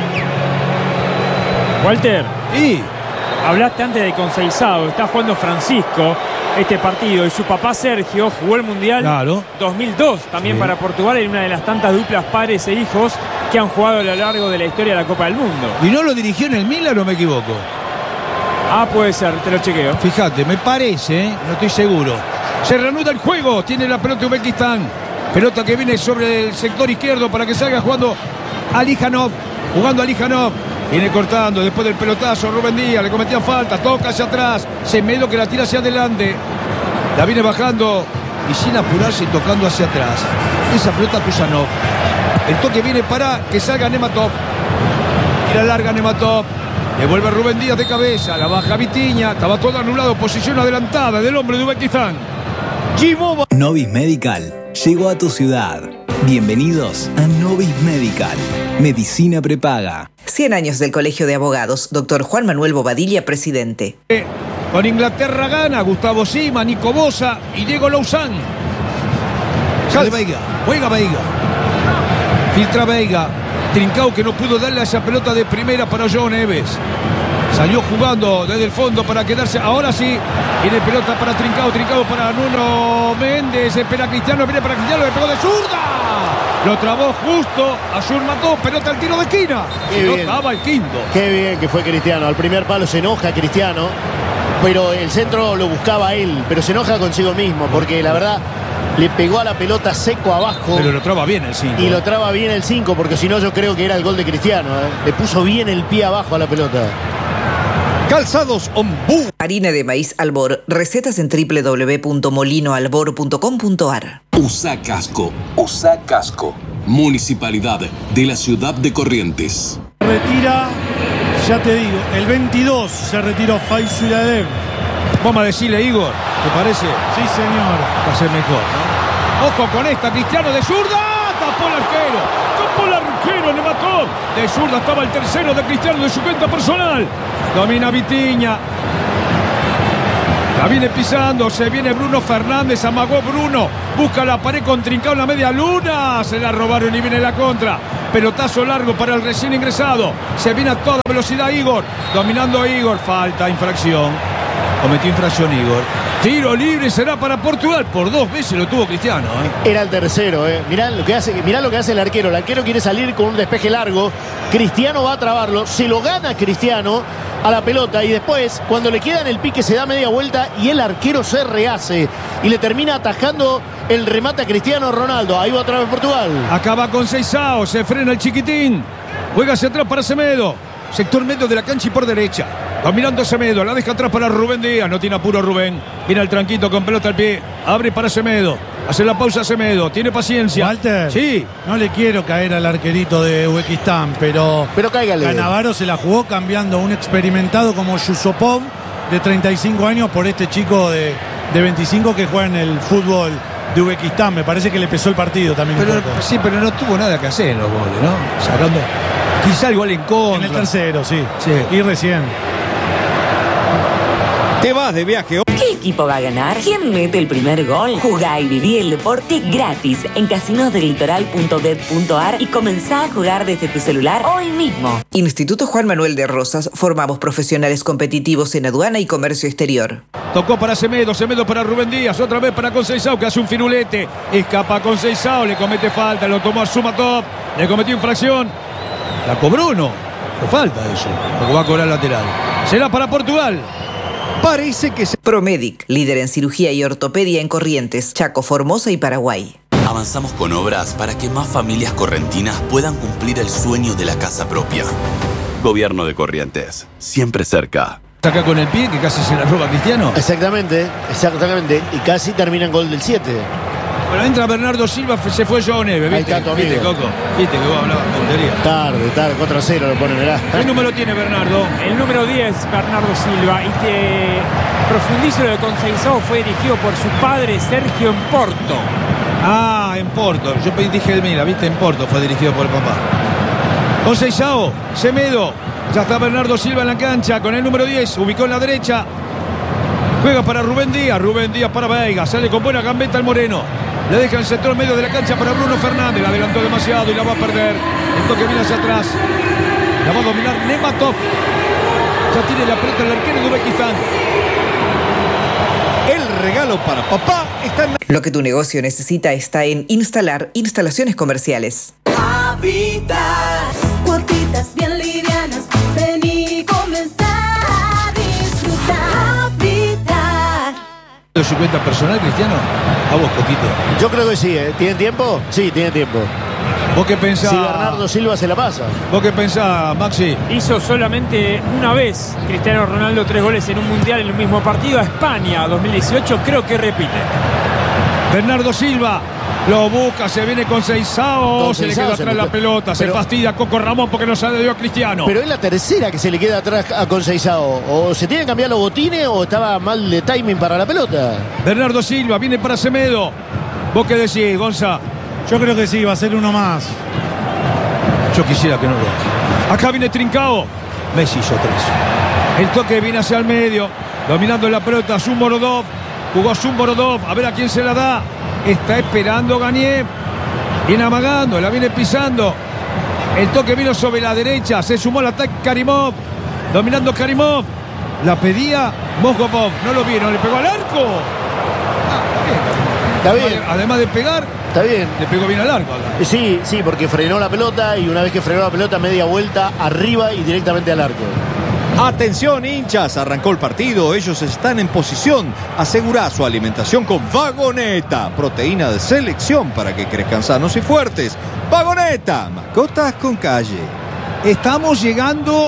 Walter, y hablaste antes de Conceizado, está jugando Francisco este partido y su papá Sergio jugó el Mundial claro. dos mil dos también sí. Para Portugal en una de las tantas duplas padres e hijos que han jugado a lo largo de la historia de la Copa del Mundo. ¿Y no lo dirigió en el Milan o me equivoco? Ah, puede ser, te lo chequeo. Fíjate, me parece, ¿eh? No estoy seguro. Se reanuda el juego, tiene la pelota Uzbekistán. Pelota que viene sobre el sector izquierdo para que salga jugando Alijanov. Jugando Alijanov. Viene cortando después del pelotazo. Rubén Díaz le cometía falta. Toca hacia atrás. Semedo que la tira hacia adelante. La viene bajando y sin apurarse y tocando hacia atrás. Esa pelota Kuzanov. El toque viene para que salga Nematov. Tira larga Nematov. Devuelve Rubén Díaz de cabeza. La baja Vitiña. Estaba todo anulado. Posición adelantada del hombre de Uzbekistán. Novis Medical llegó a tu ciudad. Bienvenidos a Novis Medical. Medicina prepaga. cien años del Colegio de Abogados. Doctor Juan Manuel Bobadilla, presidente. Con Inglaterra gana Gustavo Sima, Nico Bosa y Diego Louzán. Sale Veiga. Juega Veiga. Filtra Veiga. Trincao que no pudo darle a esa pelota de primera para João Neves. Salió jugando desde el fondo para quedarse. Ahora sí. Viene pelota para Trincao. Trincao para Nuno Méndez. Espera Cristiano. Viene para Cristiano. Le pegó de zurda. Lo trabó justo. Azul mató. Pelota al tiro de esquina. Qué No bien. estaba el quinto. Qué bien que fue Cristiano. Al primer palo se enoja Cristiano. Pero el centro lo buscaba él. Pero se enoja consigo mismo. Porque la verdad le pegó a la pelota seco abajo. Pero lo traba bien el cinco. Y lo traba bien el cinco. Porque si no yo creo que era el gol de Cristiano. ¿eh? Le puso bien el pie abajo a la pelota. Calzados Ombú. Harina de maíz Albor. Recetas en doble u doble u doble u punto molino albor punto com punto ar. Usa casco, usa casco. Municipalidad de la ciudad de Corrientes. Retira, ya te digo, el veintidós se retiró Faisuladev. Vamos a decirle, Igor, ¿te parece? Sí, señor. Va a ser mejor, ¿no? Ojo con esta, Cristiano de zurda. Tapó el arquero. Tapó el arquero, le mató. De zurda estaba el tercero de Cristiano de su cuenta personal. Domina Vitiña. La viene pisando, se viene Bruno Fernández, amagó Bruno, busca la pared con Trincao en la media luna, se la robaron y viene la contra. Pelotazo largo para el recién ingresado, se viene a toda velocidad Igor, dominando Igor, falta, infracción, cometió infracción Igor. Tiro libre será para Portugal, por dos veces lo tuvo Cristiano. ¿eh? Era el tercero, ¿eh? Mirá lo que hace, mirá lo que hace el arquero. El arquero quiere salir con un despeje largo. Cristiano va a trabarlo. Se lo gana Cristiano a la pelota. Y después, cuando le queda en el pique, se da media vuelta y el arquero se rehace. Y le termina atajando el remate a Cristiano Ronaldo. Ahí va otra vez Portugal. Acaba con Seisao, se frena el chiquitín. Juega hacia atrás para Semedo. Sector medio de la cancha y por derecha. Dominando Semedo, la deja atrás para Rubén Díaz. No tiene apuro Rubén. Viene al tranquito con pelota al pie. Abre para Semedo. Hace la pausa Semedo. Tiene paciencia. Walter. Sí. No le quiero caer al arquerito de Uzbekistán, pero. Pero cáigale. Cannavaro se la jugó cambiando un experimentado como Yusupov de treinta y cinco años por este chico de, de veinticinco que juega en el fútbol de Uzbekistán. Me parece que le pesó el partido también. Pero, un poco. sí, pero no tuvo nada que hacer en los goles, ¿no? Sacando. Quizá el gol en contra. En el tercero, sí. Sí. Y recién. Te vas de viaje. ¿Qué equipo va a ganar? ¿Quién mete el primer gol? Jugá y viví el deporte gratis en casinos del litoral punto bet punto ar y comenzá a jugar desde tu celular hoy mismo. Instituto Juan Manuel de Rosas. Formamos profesionales competitivos en aduana y comercio exterior. Tocó para Semedo, Semedo para Rubén Díaz, otra vez para Conceição que hace un firulete. Escapa Conceição, le comete falta, lo tomó a Sumatov, le cometió infracción. La cobró o no. Fue falta eso, porque va a cobrar lateral. Será para Portugal. Parece que se... Promedic, líder en cirugía y ortopedia en Corrientes, Chaco, Formosa y Paraguay. Avanzamos con obras para que más familias correntinas puedan cumplir el sueño de la casa propia. Gobierno de Corrientes, siempre cerca. Saca con el pie que casi se la roba Cristiano. Exactamente, exactamente. Y casi termina en gol del siete. Bueno, entra Bernardo Silva, se fue João Neves, ¿viste? Ahí está tu amigo. ¿Viste, Coco? ¿Viste que vos hablabas tontería? Tarde, tarde, cuatro a cero lo pone, verá. ¿Qué número tiene Bernardo? El número diez, Bernardo Silva. Y te profundizo lo de Conceição, fue dirigido por su padre Sergio en Porto. Ah, en Porto. Yo dije el Mila, ¿viste? En Porto fue dirigido por el papá. Conceição, Semedo. Ya está Bernardo Silva en la cancha con el número diez. Ubicó en la derecha. Juega para Rubén Díaz. Rubén Díaz para Veiga. Sale con buena gambeta el Moreno. Le deja el sector medio de la cancha para Bruno Fernández. La adelantó demasiado y la va a perder. El toque viene hacia atrás. La va a dominar Nematov. Ya tiene la pelota el arquero de Uzbekistán. El regalo para papá está en... Lo que tu negocio necesita está en Instalar Instalaciones Comerciales. Navitas, cuotitas bien livianas, vení y comenzá a disfrutar. Navidad. ¿Su cuenta personal, Cristiano? A vos, Coquito. Yo creo que sí, ¿eh? ¿Tienen tiempo? Sí, tienen tiempo. ¿Vos qué pensás? Si Bernardo Silva se la pasa. ¿Vos qué pensás, Maxi? Hizo solamente una vez Cristiano Ronaldo tres goles en un mundial en el mismo partido a España dos mil dieciocho. Creo que repite. Bernardo Silva lo busca, se viene con Seisao, se le queda atrás la pelota, se fastidia Coco Ramón porque no se le dio a Cristiano. Pero es la tercera que se le queda atrás a Conceizao. O se tienen que cambiar los botines o estaba mal de timing para la pelota. Bernardo Silva viene para Semedo. ¿Vos qué decís, Gonza? Yo creo que sí, va a ser uno más. Yo quisiera que no lo haga. Acá viene Trincao. Messi hizo tres. El toque viene hacia el medio, dominando la pelota Zumborodov. Jugó Zumborodov, a ver a quién se la da. Está esperando Ganier. Viene amagando, la viene pisando. El toque vino sobre la derecha. Se sumó al ataque Karimov. Dominando Karimov. La pedía Mosgovov. No lo vieron, le pegó al arco. Está bien. Además de pegar, está bien. Le pegó bien al arco. Sí, sí, porque frenó la pelota y una vez que frenó la pelota, media vuelta arriba y directamente al arco. Atención, hinchas, arrancó el partido, ellos están en posición. Asegura su alimentación con Vagoneta, proteína de selección para que crezcan sanos y fuertes. Vagoneta, mascotas con calle. Estamos llegando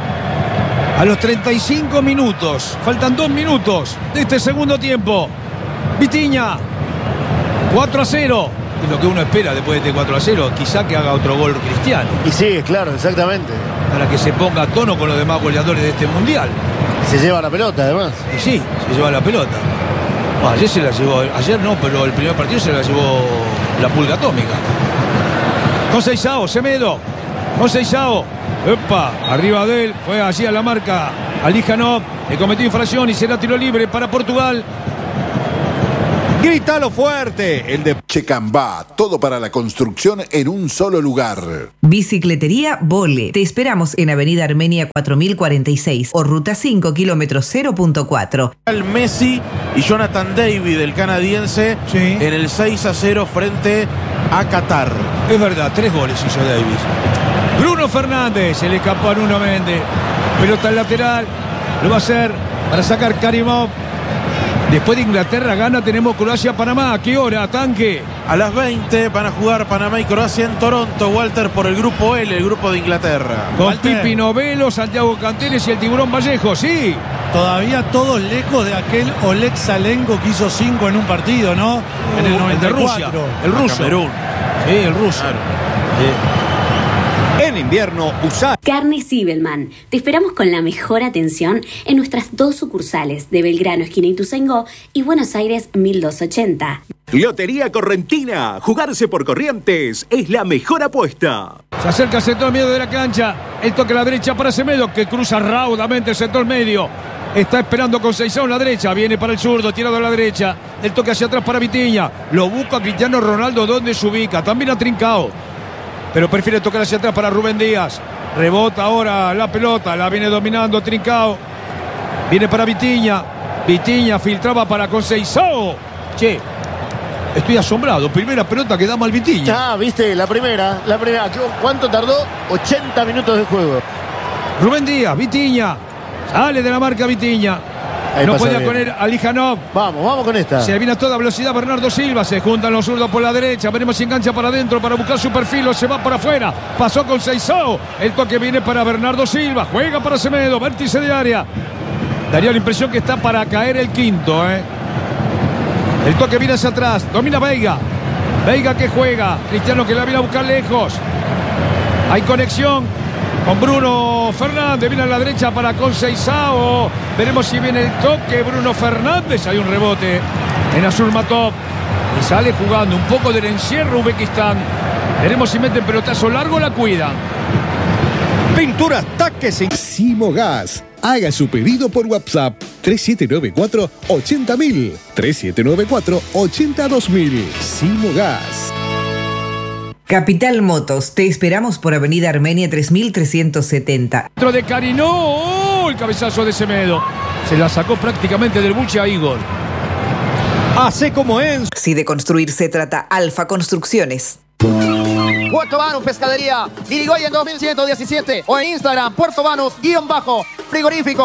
a los treinta y cinco minutos. Faltan dos minutos de este segundo tiempo. Vitinha, cuatro a cero. Es lo que uno espera después de este cuatro a cero. Quizá que haga otro gol Cristiano. Y sí, claro, exactamente. Para que se ponga a tono con los demás goleadores de este mundial. Se lleva la pelota, además. Y sí, se lleva la pelota. Bueno, ayer se la llevó, ayer no, pero el primer partido se la llevó la pulga atómica. Con Seisao, Semedo. Con Seisao. Epa, arriba de él. Fue allí a la marca Alijanov. Le cometió infracción y será tiro libre para Portugal. Grítalo fuerte, el de Checambá, todo para la construcción en un solo lugar. Bicicletería Vole. Te esperamos en Avenida Armenia cuatro mil cuarenta y seis o Ruta cinco, kilómetro cero punto cuatro. El Messi y Jonathan David, el canadiense, sí, en el seis a cero frente a Qatar. Es verdad, tres goles hizo Davis. Bruno Fernández, se le escapó a Nuno Méndez. Pelota al lateral, lo va a hacer para sacar Karimov. Después de Inglaterra gana, tenemos Croacia-Panamá. ¿A qué hora, Tanque? A las veinte van a jugar Panamá y Croacia en Toronto, Walter, por el grupo L, el grupo de Inglaterra. Con Walter. Pipi Novelo, Santiago Canteles y el Tiburón Vallejo, sí. Todavía todos lejos de aquel Oleg Salenko que hizo cinco en un partido, ¿no? En el noventa y cuatro. El de Rusia, el ruso. Camerún. Sí, el ruso. Claro. Sí. En invierno, usa Carne Sibelman. Te esperamos con la mejor atención en nuestras dos sucursales de Belgrano, esquina Ituzaingó, y Buenos Aires mil doscientos ochenta. Lotería Correntina. Jugarse por Corrientes es la mejor apuesta. Se acerca el sector medio de la cancha. El toque a la derecha para Semedo, que cruza raudamente el sector medio. Está esperando con Seisao en la derecha. Viene para el zurdo, tirado a la derecha. El toque hacia atrás para Vitinha. Lo busca Cristiano Ronaldo, donde se ubica. También a Trincao. Pero prefiere tocar hacia atrás para Rubén Díaz. Rebota ahora la pelota. La viene dominando Trincao. Viene para Vitinha. Vitinha filtraba para Seisao. Che, estoy asombrado. Primera pelota que da mal Vitinha. Ah, viste, la primera. La primera. ¿Cuánto tardó? ochenta minutos de juego. Rubén Díaz, Vitinha. Sale de la marca Vitinha. Ahí no pasa podía bien. con él Alijanov. Vamos, vamos con esta. Se viene a toda velocidad Bernardo Silva. Se juntan los zurdos por la derecha. Veremos si engancha para adentro para buscar su perfil o se va para afuera. Pasó con Seisao. El toque viene para Bernardo Silva. Juega para Semedo. Vértice de área. Daría la impresión que está para caer el quinto. ¿eh? El toque viene hacia atrás. Domina Veiga. Veiga que juega. Cristiano que la viene a buscar lejos. Hay conexión con Bruno Fernández. Viene a la derecha para Seisao. Veremos si viene el toque. Bruno Fernández. Hay un rebote en Azurmatov. Y sale jugando un poco del encierro Uzbekistán. Veremos si meten pelotazo largo o la cuidan. Pinturas Taques sin Simogas. Haga su pedido por WhatsApp tres siete nueve cuatro, ochenta mil. tres siete nueve cuatro, ochenta dos mil. Simogas. Capital Motos, te esperamos por Avenida Armenia tres mil trescientos setenta. Dentro de Carino, oh, el cabezazo de Semedo. Se la sacó prácticamente del buche a Igor. Hace como en. Si de construir se trata, Alfa Construcciones. Puerto Banús Pescadería, Irigoyen dos mil ciento diecisiete o en Instagram, Puerto Banús, guión bajo, frigorífico.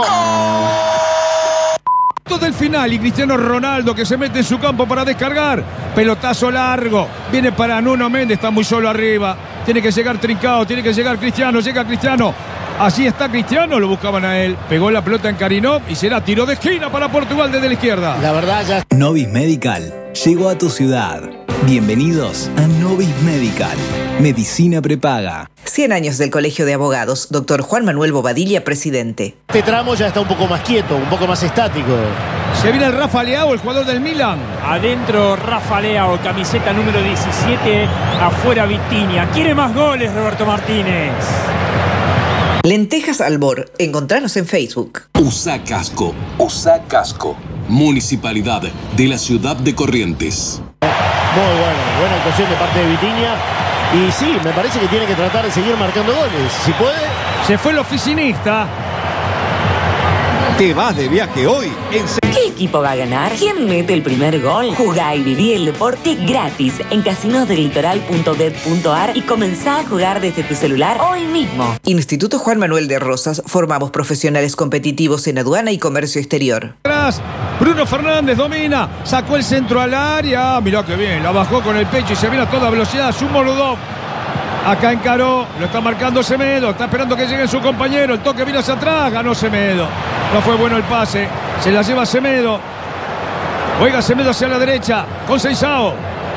Del final y Cristiano Ronaldo que se mete en su campo para descargar. Pelotazo largo. Viene para Nuno Méndez, está muy solo arriba. Tiene que llegar Trincao, tiene que llegar Cristiano, llega Cristiano. Así está Cristiano, lo buscaban a él. Pegó la pelota en Karinov y será tiro de esquina para Portugal desde la izquierda. La verdad ya. Novis Medical llegó a tu ciudad. Bienvenidos a Novis Medical, medicina prepaga. cien años del Colegio de Abogados, doctor Juan Manuel Bobadilla, presidente. Este tramo ya está un poco más quieto, un poco más estático. Se viene el Rafa Leao, el jugador del Milan. Adentro Rafa Leao, camiseta número diecisiete, afuera Vitinha. Quiere más goles Roberto Martínez. Lentejas Albor, encontranos en Facebook. Usa casco, usa casco. Municipalidad de la ciudad de Corrientes. Muy bueno, buena actuación de parte de Vitinha. Y sí, me parece que tiene que tratar de seguir marcando goles. Si puede. Se fue el oficinista. Te vas de viaje hoy en... ¿Qué equipo va a ganar? ¿Quién mete el primer gol? Jugá y viví el deporte gratis en casinos del litoral punto bet punto ar y comenzá a jugar desde tu celular hoy mismo. Instituto Juan Manuel de Rosas, formamos profesionales competitivos en aduana y comercio exterior. Bruno Fernández domina, sacó el centro al área. Mirá que bien, la bajó con el pecho y se viene a toda velocidad. Zumolodov. Acá encaró, lo está marcando Semedo, está esperando que llegue su compañero, el toque vino hacia atrás, ganó Semedo. No fue bueno el pase, se la lleva Semedo. Oiga, Semedo hacia la derecha, con Seisao.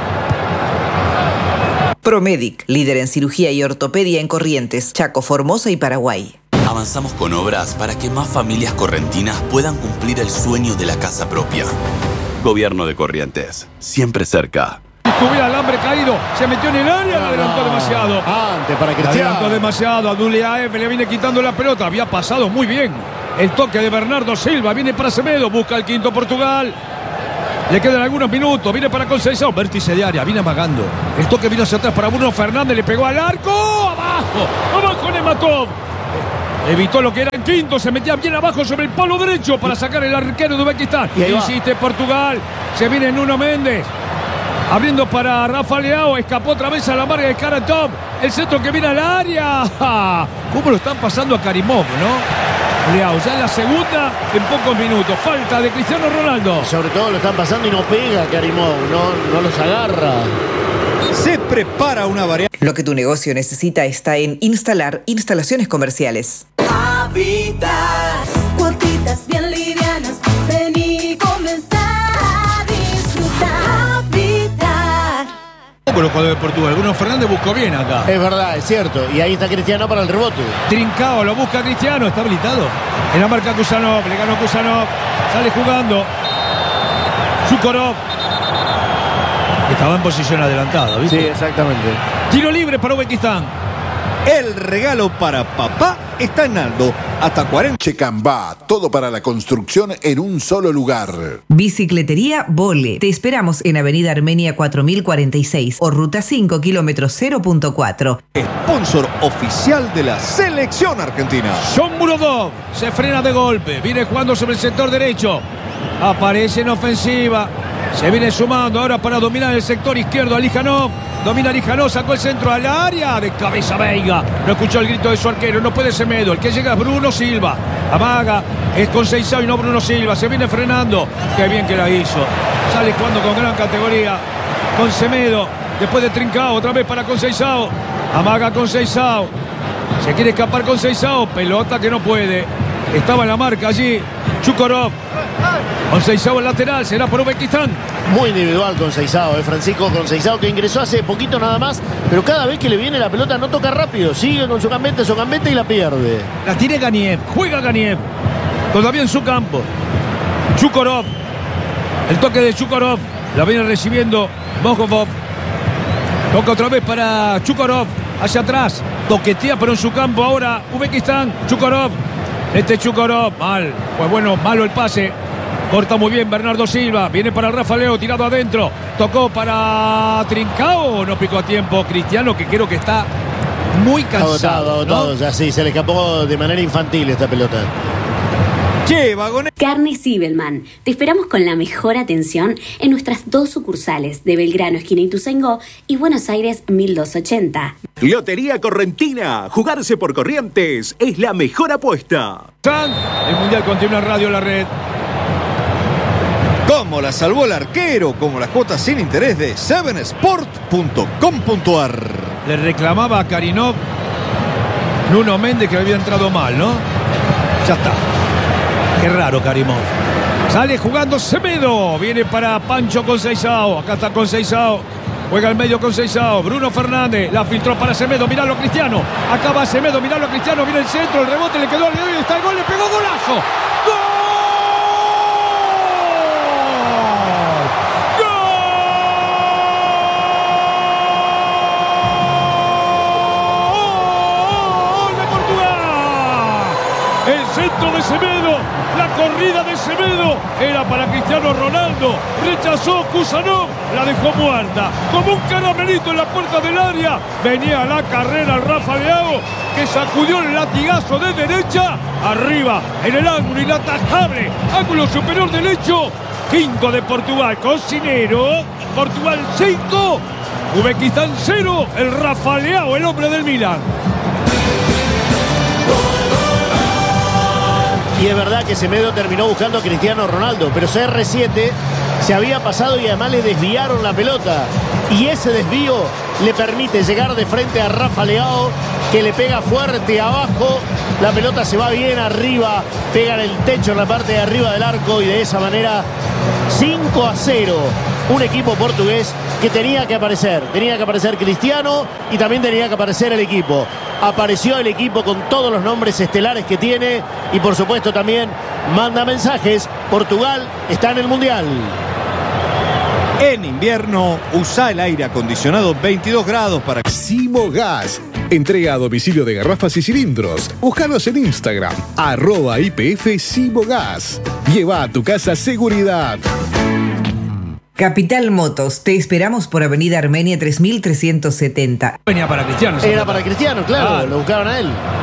Promedic, líder en cirugía y ortopedia en Corrientes, Chaco, Formosa y Paraguay. Avanzamos con obras para que más familias correntinas puedan cumplir el sueño de la casa propia. Gobierno de Corrientes, siempre cerca. Tuviera alambre caído, se metió en el área, la adelantó demasiado. Antes para La Cristiano. adelantó demasiado, Abdullaev le viene quitando la pelota, había pasado muy bien. El toque de Bernardo Silva, viene para Semedo, busca el quinto Portugal. Le quedan algunos minutos, viene para Conceição, vértice de área, viene amagando. El toque vino hacia atrás para Bruno Fernández, le pegó al arco, abajo, abajo Nematov. Evitó lo que era el quinto, se metía bien abajo sobre el palo derecho para sacar el arquero de Uzbekistán. Y ahí va. Insiste Portugal, se viene Nuno Méndez. Abriendo para Rafa Leao, escapó otra vez a la marca de Karatov. El centro que viene al área. ¿Cómo lo están pasando a Karimov, no? Leao, ya en la segunda, en pocos minutos. Falta de Cristiano Ronaldo. Sobre todo lo están pasando y no pega Karimov, no, no los agarra. Se prepara una variante. Lo que tu negocio necesita está en Instalar Instalaciones Comerciales. Habitas, cuotitas bien livianas, ven y comenzar a disfrutar. Habitar. Con los jugadores de Portugal, Bruno Fernández buscó bien acá. Es verdad, es cierto. Y ahí está Cristiano para el rebote. Trincao, lo busca Cristiano, está habilitado. En la marca Kusanov, le ganó Kusanov, sale jugando. Sukorov. Estaba en posición adelantada, ¿viste? Sí, exactamente. Tiro libre para Uzbekistán. El regalo para papá está en Aldo. Hasta cuarenta. Checambá, todo para la construcción en un solo lugar. Bicicletería Vole. Te esperamos en Avenida Armenia cuatro mil cuarenta y seis o Ruta cinco, kilómetro cero punto cuatro. Sponsor oficial de la selección argentina. John Murodov se frena de golpe. Viene jugando sobre el sector derecho. Aparece en ofensiva. Se viene sumando ahora para dominar el sector izquierdo. Alijanov. Domina Alijanov. Sacó el centro al área. De cabeza Veiga. No escuchó el grito de su arquero. No puede Semedo. El que llega es Bruno Silva. Amaga. Es Conceição y no Bruno Silva. Se viene frenando. Qué bien que la hizo. Sale jugando con gran categoría. Con Semedo. Después de Trincao. Otra vez para Conceição. Amaga Conceição. Se quiere escapar Conceição. Pelota que no puede. Estaba en la marca allí Chukorov. Conceição el lateral, será por Uzbekistán. Muy individual Conceição, eh, Francisco Conceição, que ingresó hace poquito nada más, pero cada vez que le viene la pelota no toca rápido, sigue con su gambeta, su gambeta y la pierde. La tiene Ganiev, juega Ganiev, todavía en su campo. Chukorov, el toque de Chukorov, la viene recibiendo Mojovov. Toca otra vez para Chukorov, hacia atrás, toquetea pero en su campo ahora Uzbekistán. Chukorov, este Chukorov, mal, pues bueno, malo el pase. Corta muy bien Bernardo Silva. Viene para el Rafa Leao, tirado adentro. Tocó para Trincao. No picó a tiempo Cristiano, que creo que está muy cansado. Agotado, agotado. ¿no? Ya sí, se le escapó de manera infantil esta pelota. Che, vagoneta. Carne Sibelman. Te esperamos con la mejor atención en nuestras dos sucursales de Belgrano, esquina Ituzaingó, y Buenos Aires mil doscientos ochenta. Lotería Correntina. Jugarse por Corrientes es la mejor apuesta. El Mundial continúa en Radio La Red. Como la salvó el arquero, como las cuotas sin interés de seven sport punto com punto a r. Le reclamaba a Karinov Nuno Méndez que había entrado mal, ¿no? Ya está. Qué raro Karimov. Sale jugando Semedo. Viene para Pancho Conceizao. Acá está Conceizao. Juega al medio Conceizao. Bruno Fernández. La filtró para Semedo. Miralo Cristiano. Acá va Semedo. Miralo Cristiano. Mira el centro. El rebote le quedó al dedo y está el gol. Le pegó golazo. ¡Gol! Centro de Semedo, la corrida de Semedo era para Cristiano Ronaldo, rechazó Kusanov, la dejó muerta, como un caramelito en la puerta del área, venía a la carrera el Rafa Leao, que sacudió el latigazo de derecha, arriba, en el ángulo inatajable, ángulo superior derecho, quinto de Portugal, Cocinero, Portugal cinco, Uzbekistán cero, el Rafa Leao, el hombre del Milan. Y es verdad que Semedo terminó buscando a Cristiano Ronaldo, pero C R siete se había pasado y además le desviaron la pelota. Y ese desvío le permite llegar de frente a Rafa Leao, que le pega fuerte abajo. La pelota se va bien arriba, pega en el techo en la parte de arriba del arco y de esa manera cinco a cero. Un equipo portugués que tenía que aparecer. Tenía que aparecer Cristiano y también tenía que aparecer el equipo. Apareció el equipo con todos los nombres estelares que tiene y por supuesto también manda mensajes. Portugal está en el Mundial. En invierno, usa el aire acondicionado veintidós grados para... Simogas. Entrega a domicilio de garrafas y cilindros. Búscanos en Instagram, arroba I P F Simogas. Lleva a tu casa seguridad. Capital Motos, te esperamos por Avenida Armenia tres mil trescientos setenta. Venía para Cristiano. Era para Cristiano, claro, Ah. lo buscaban a él.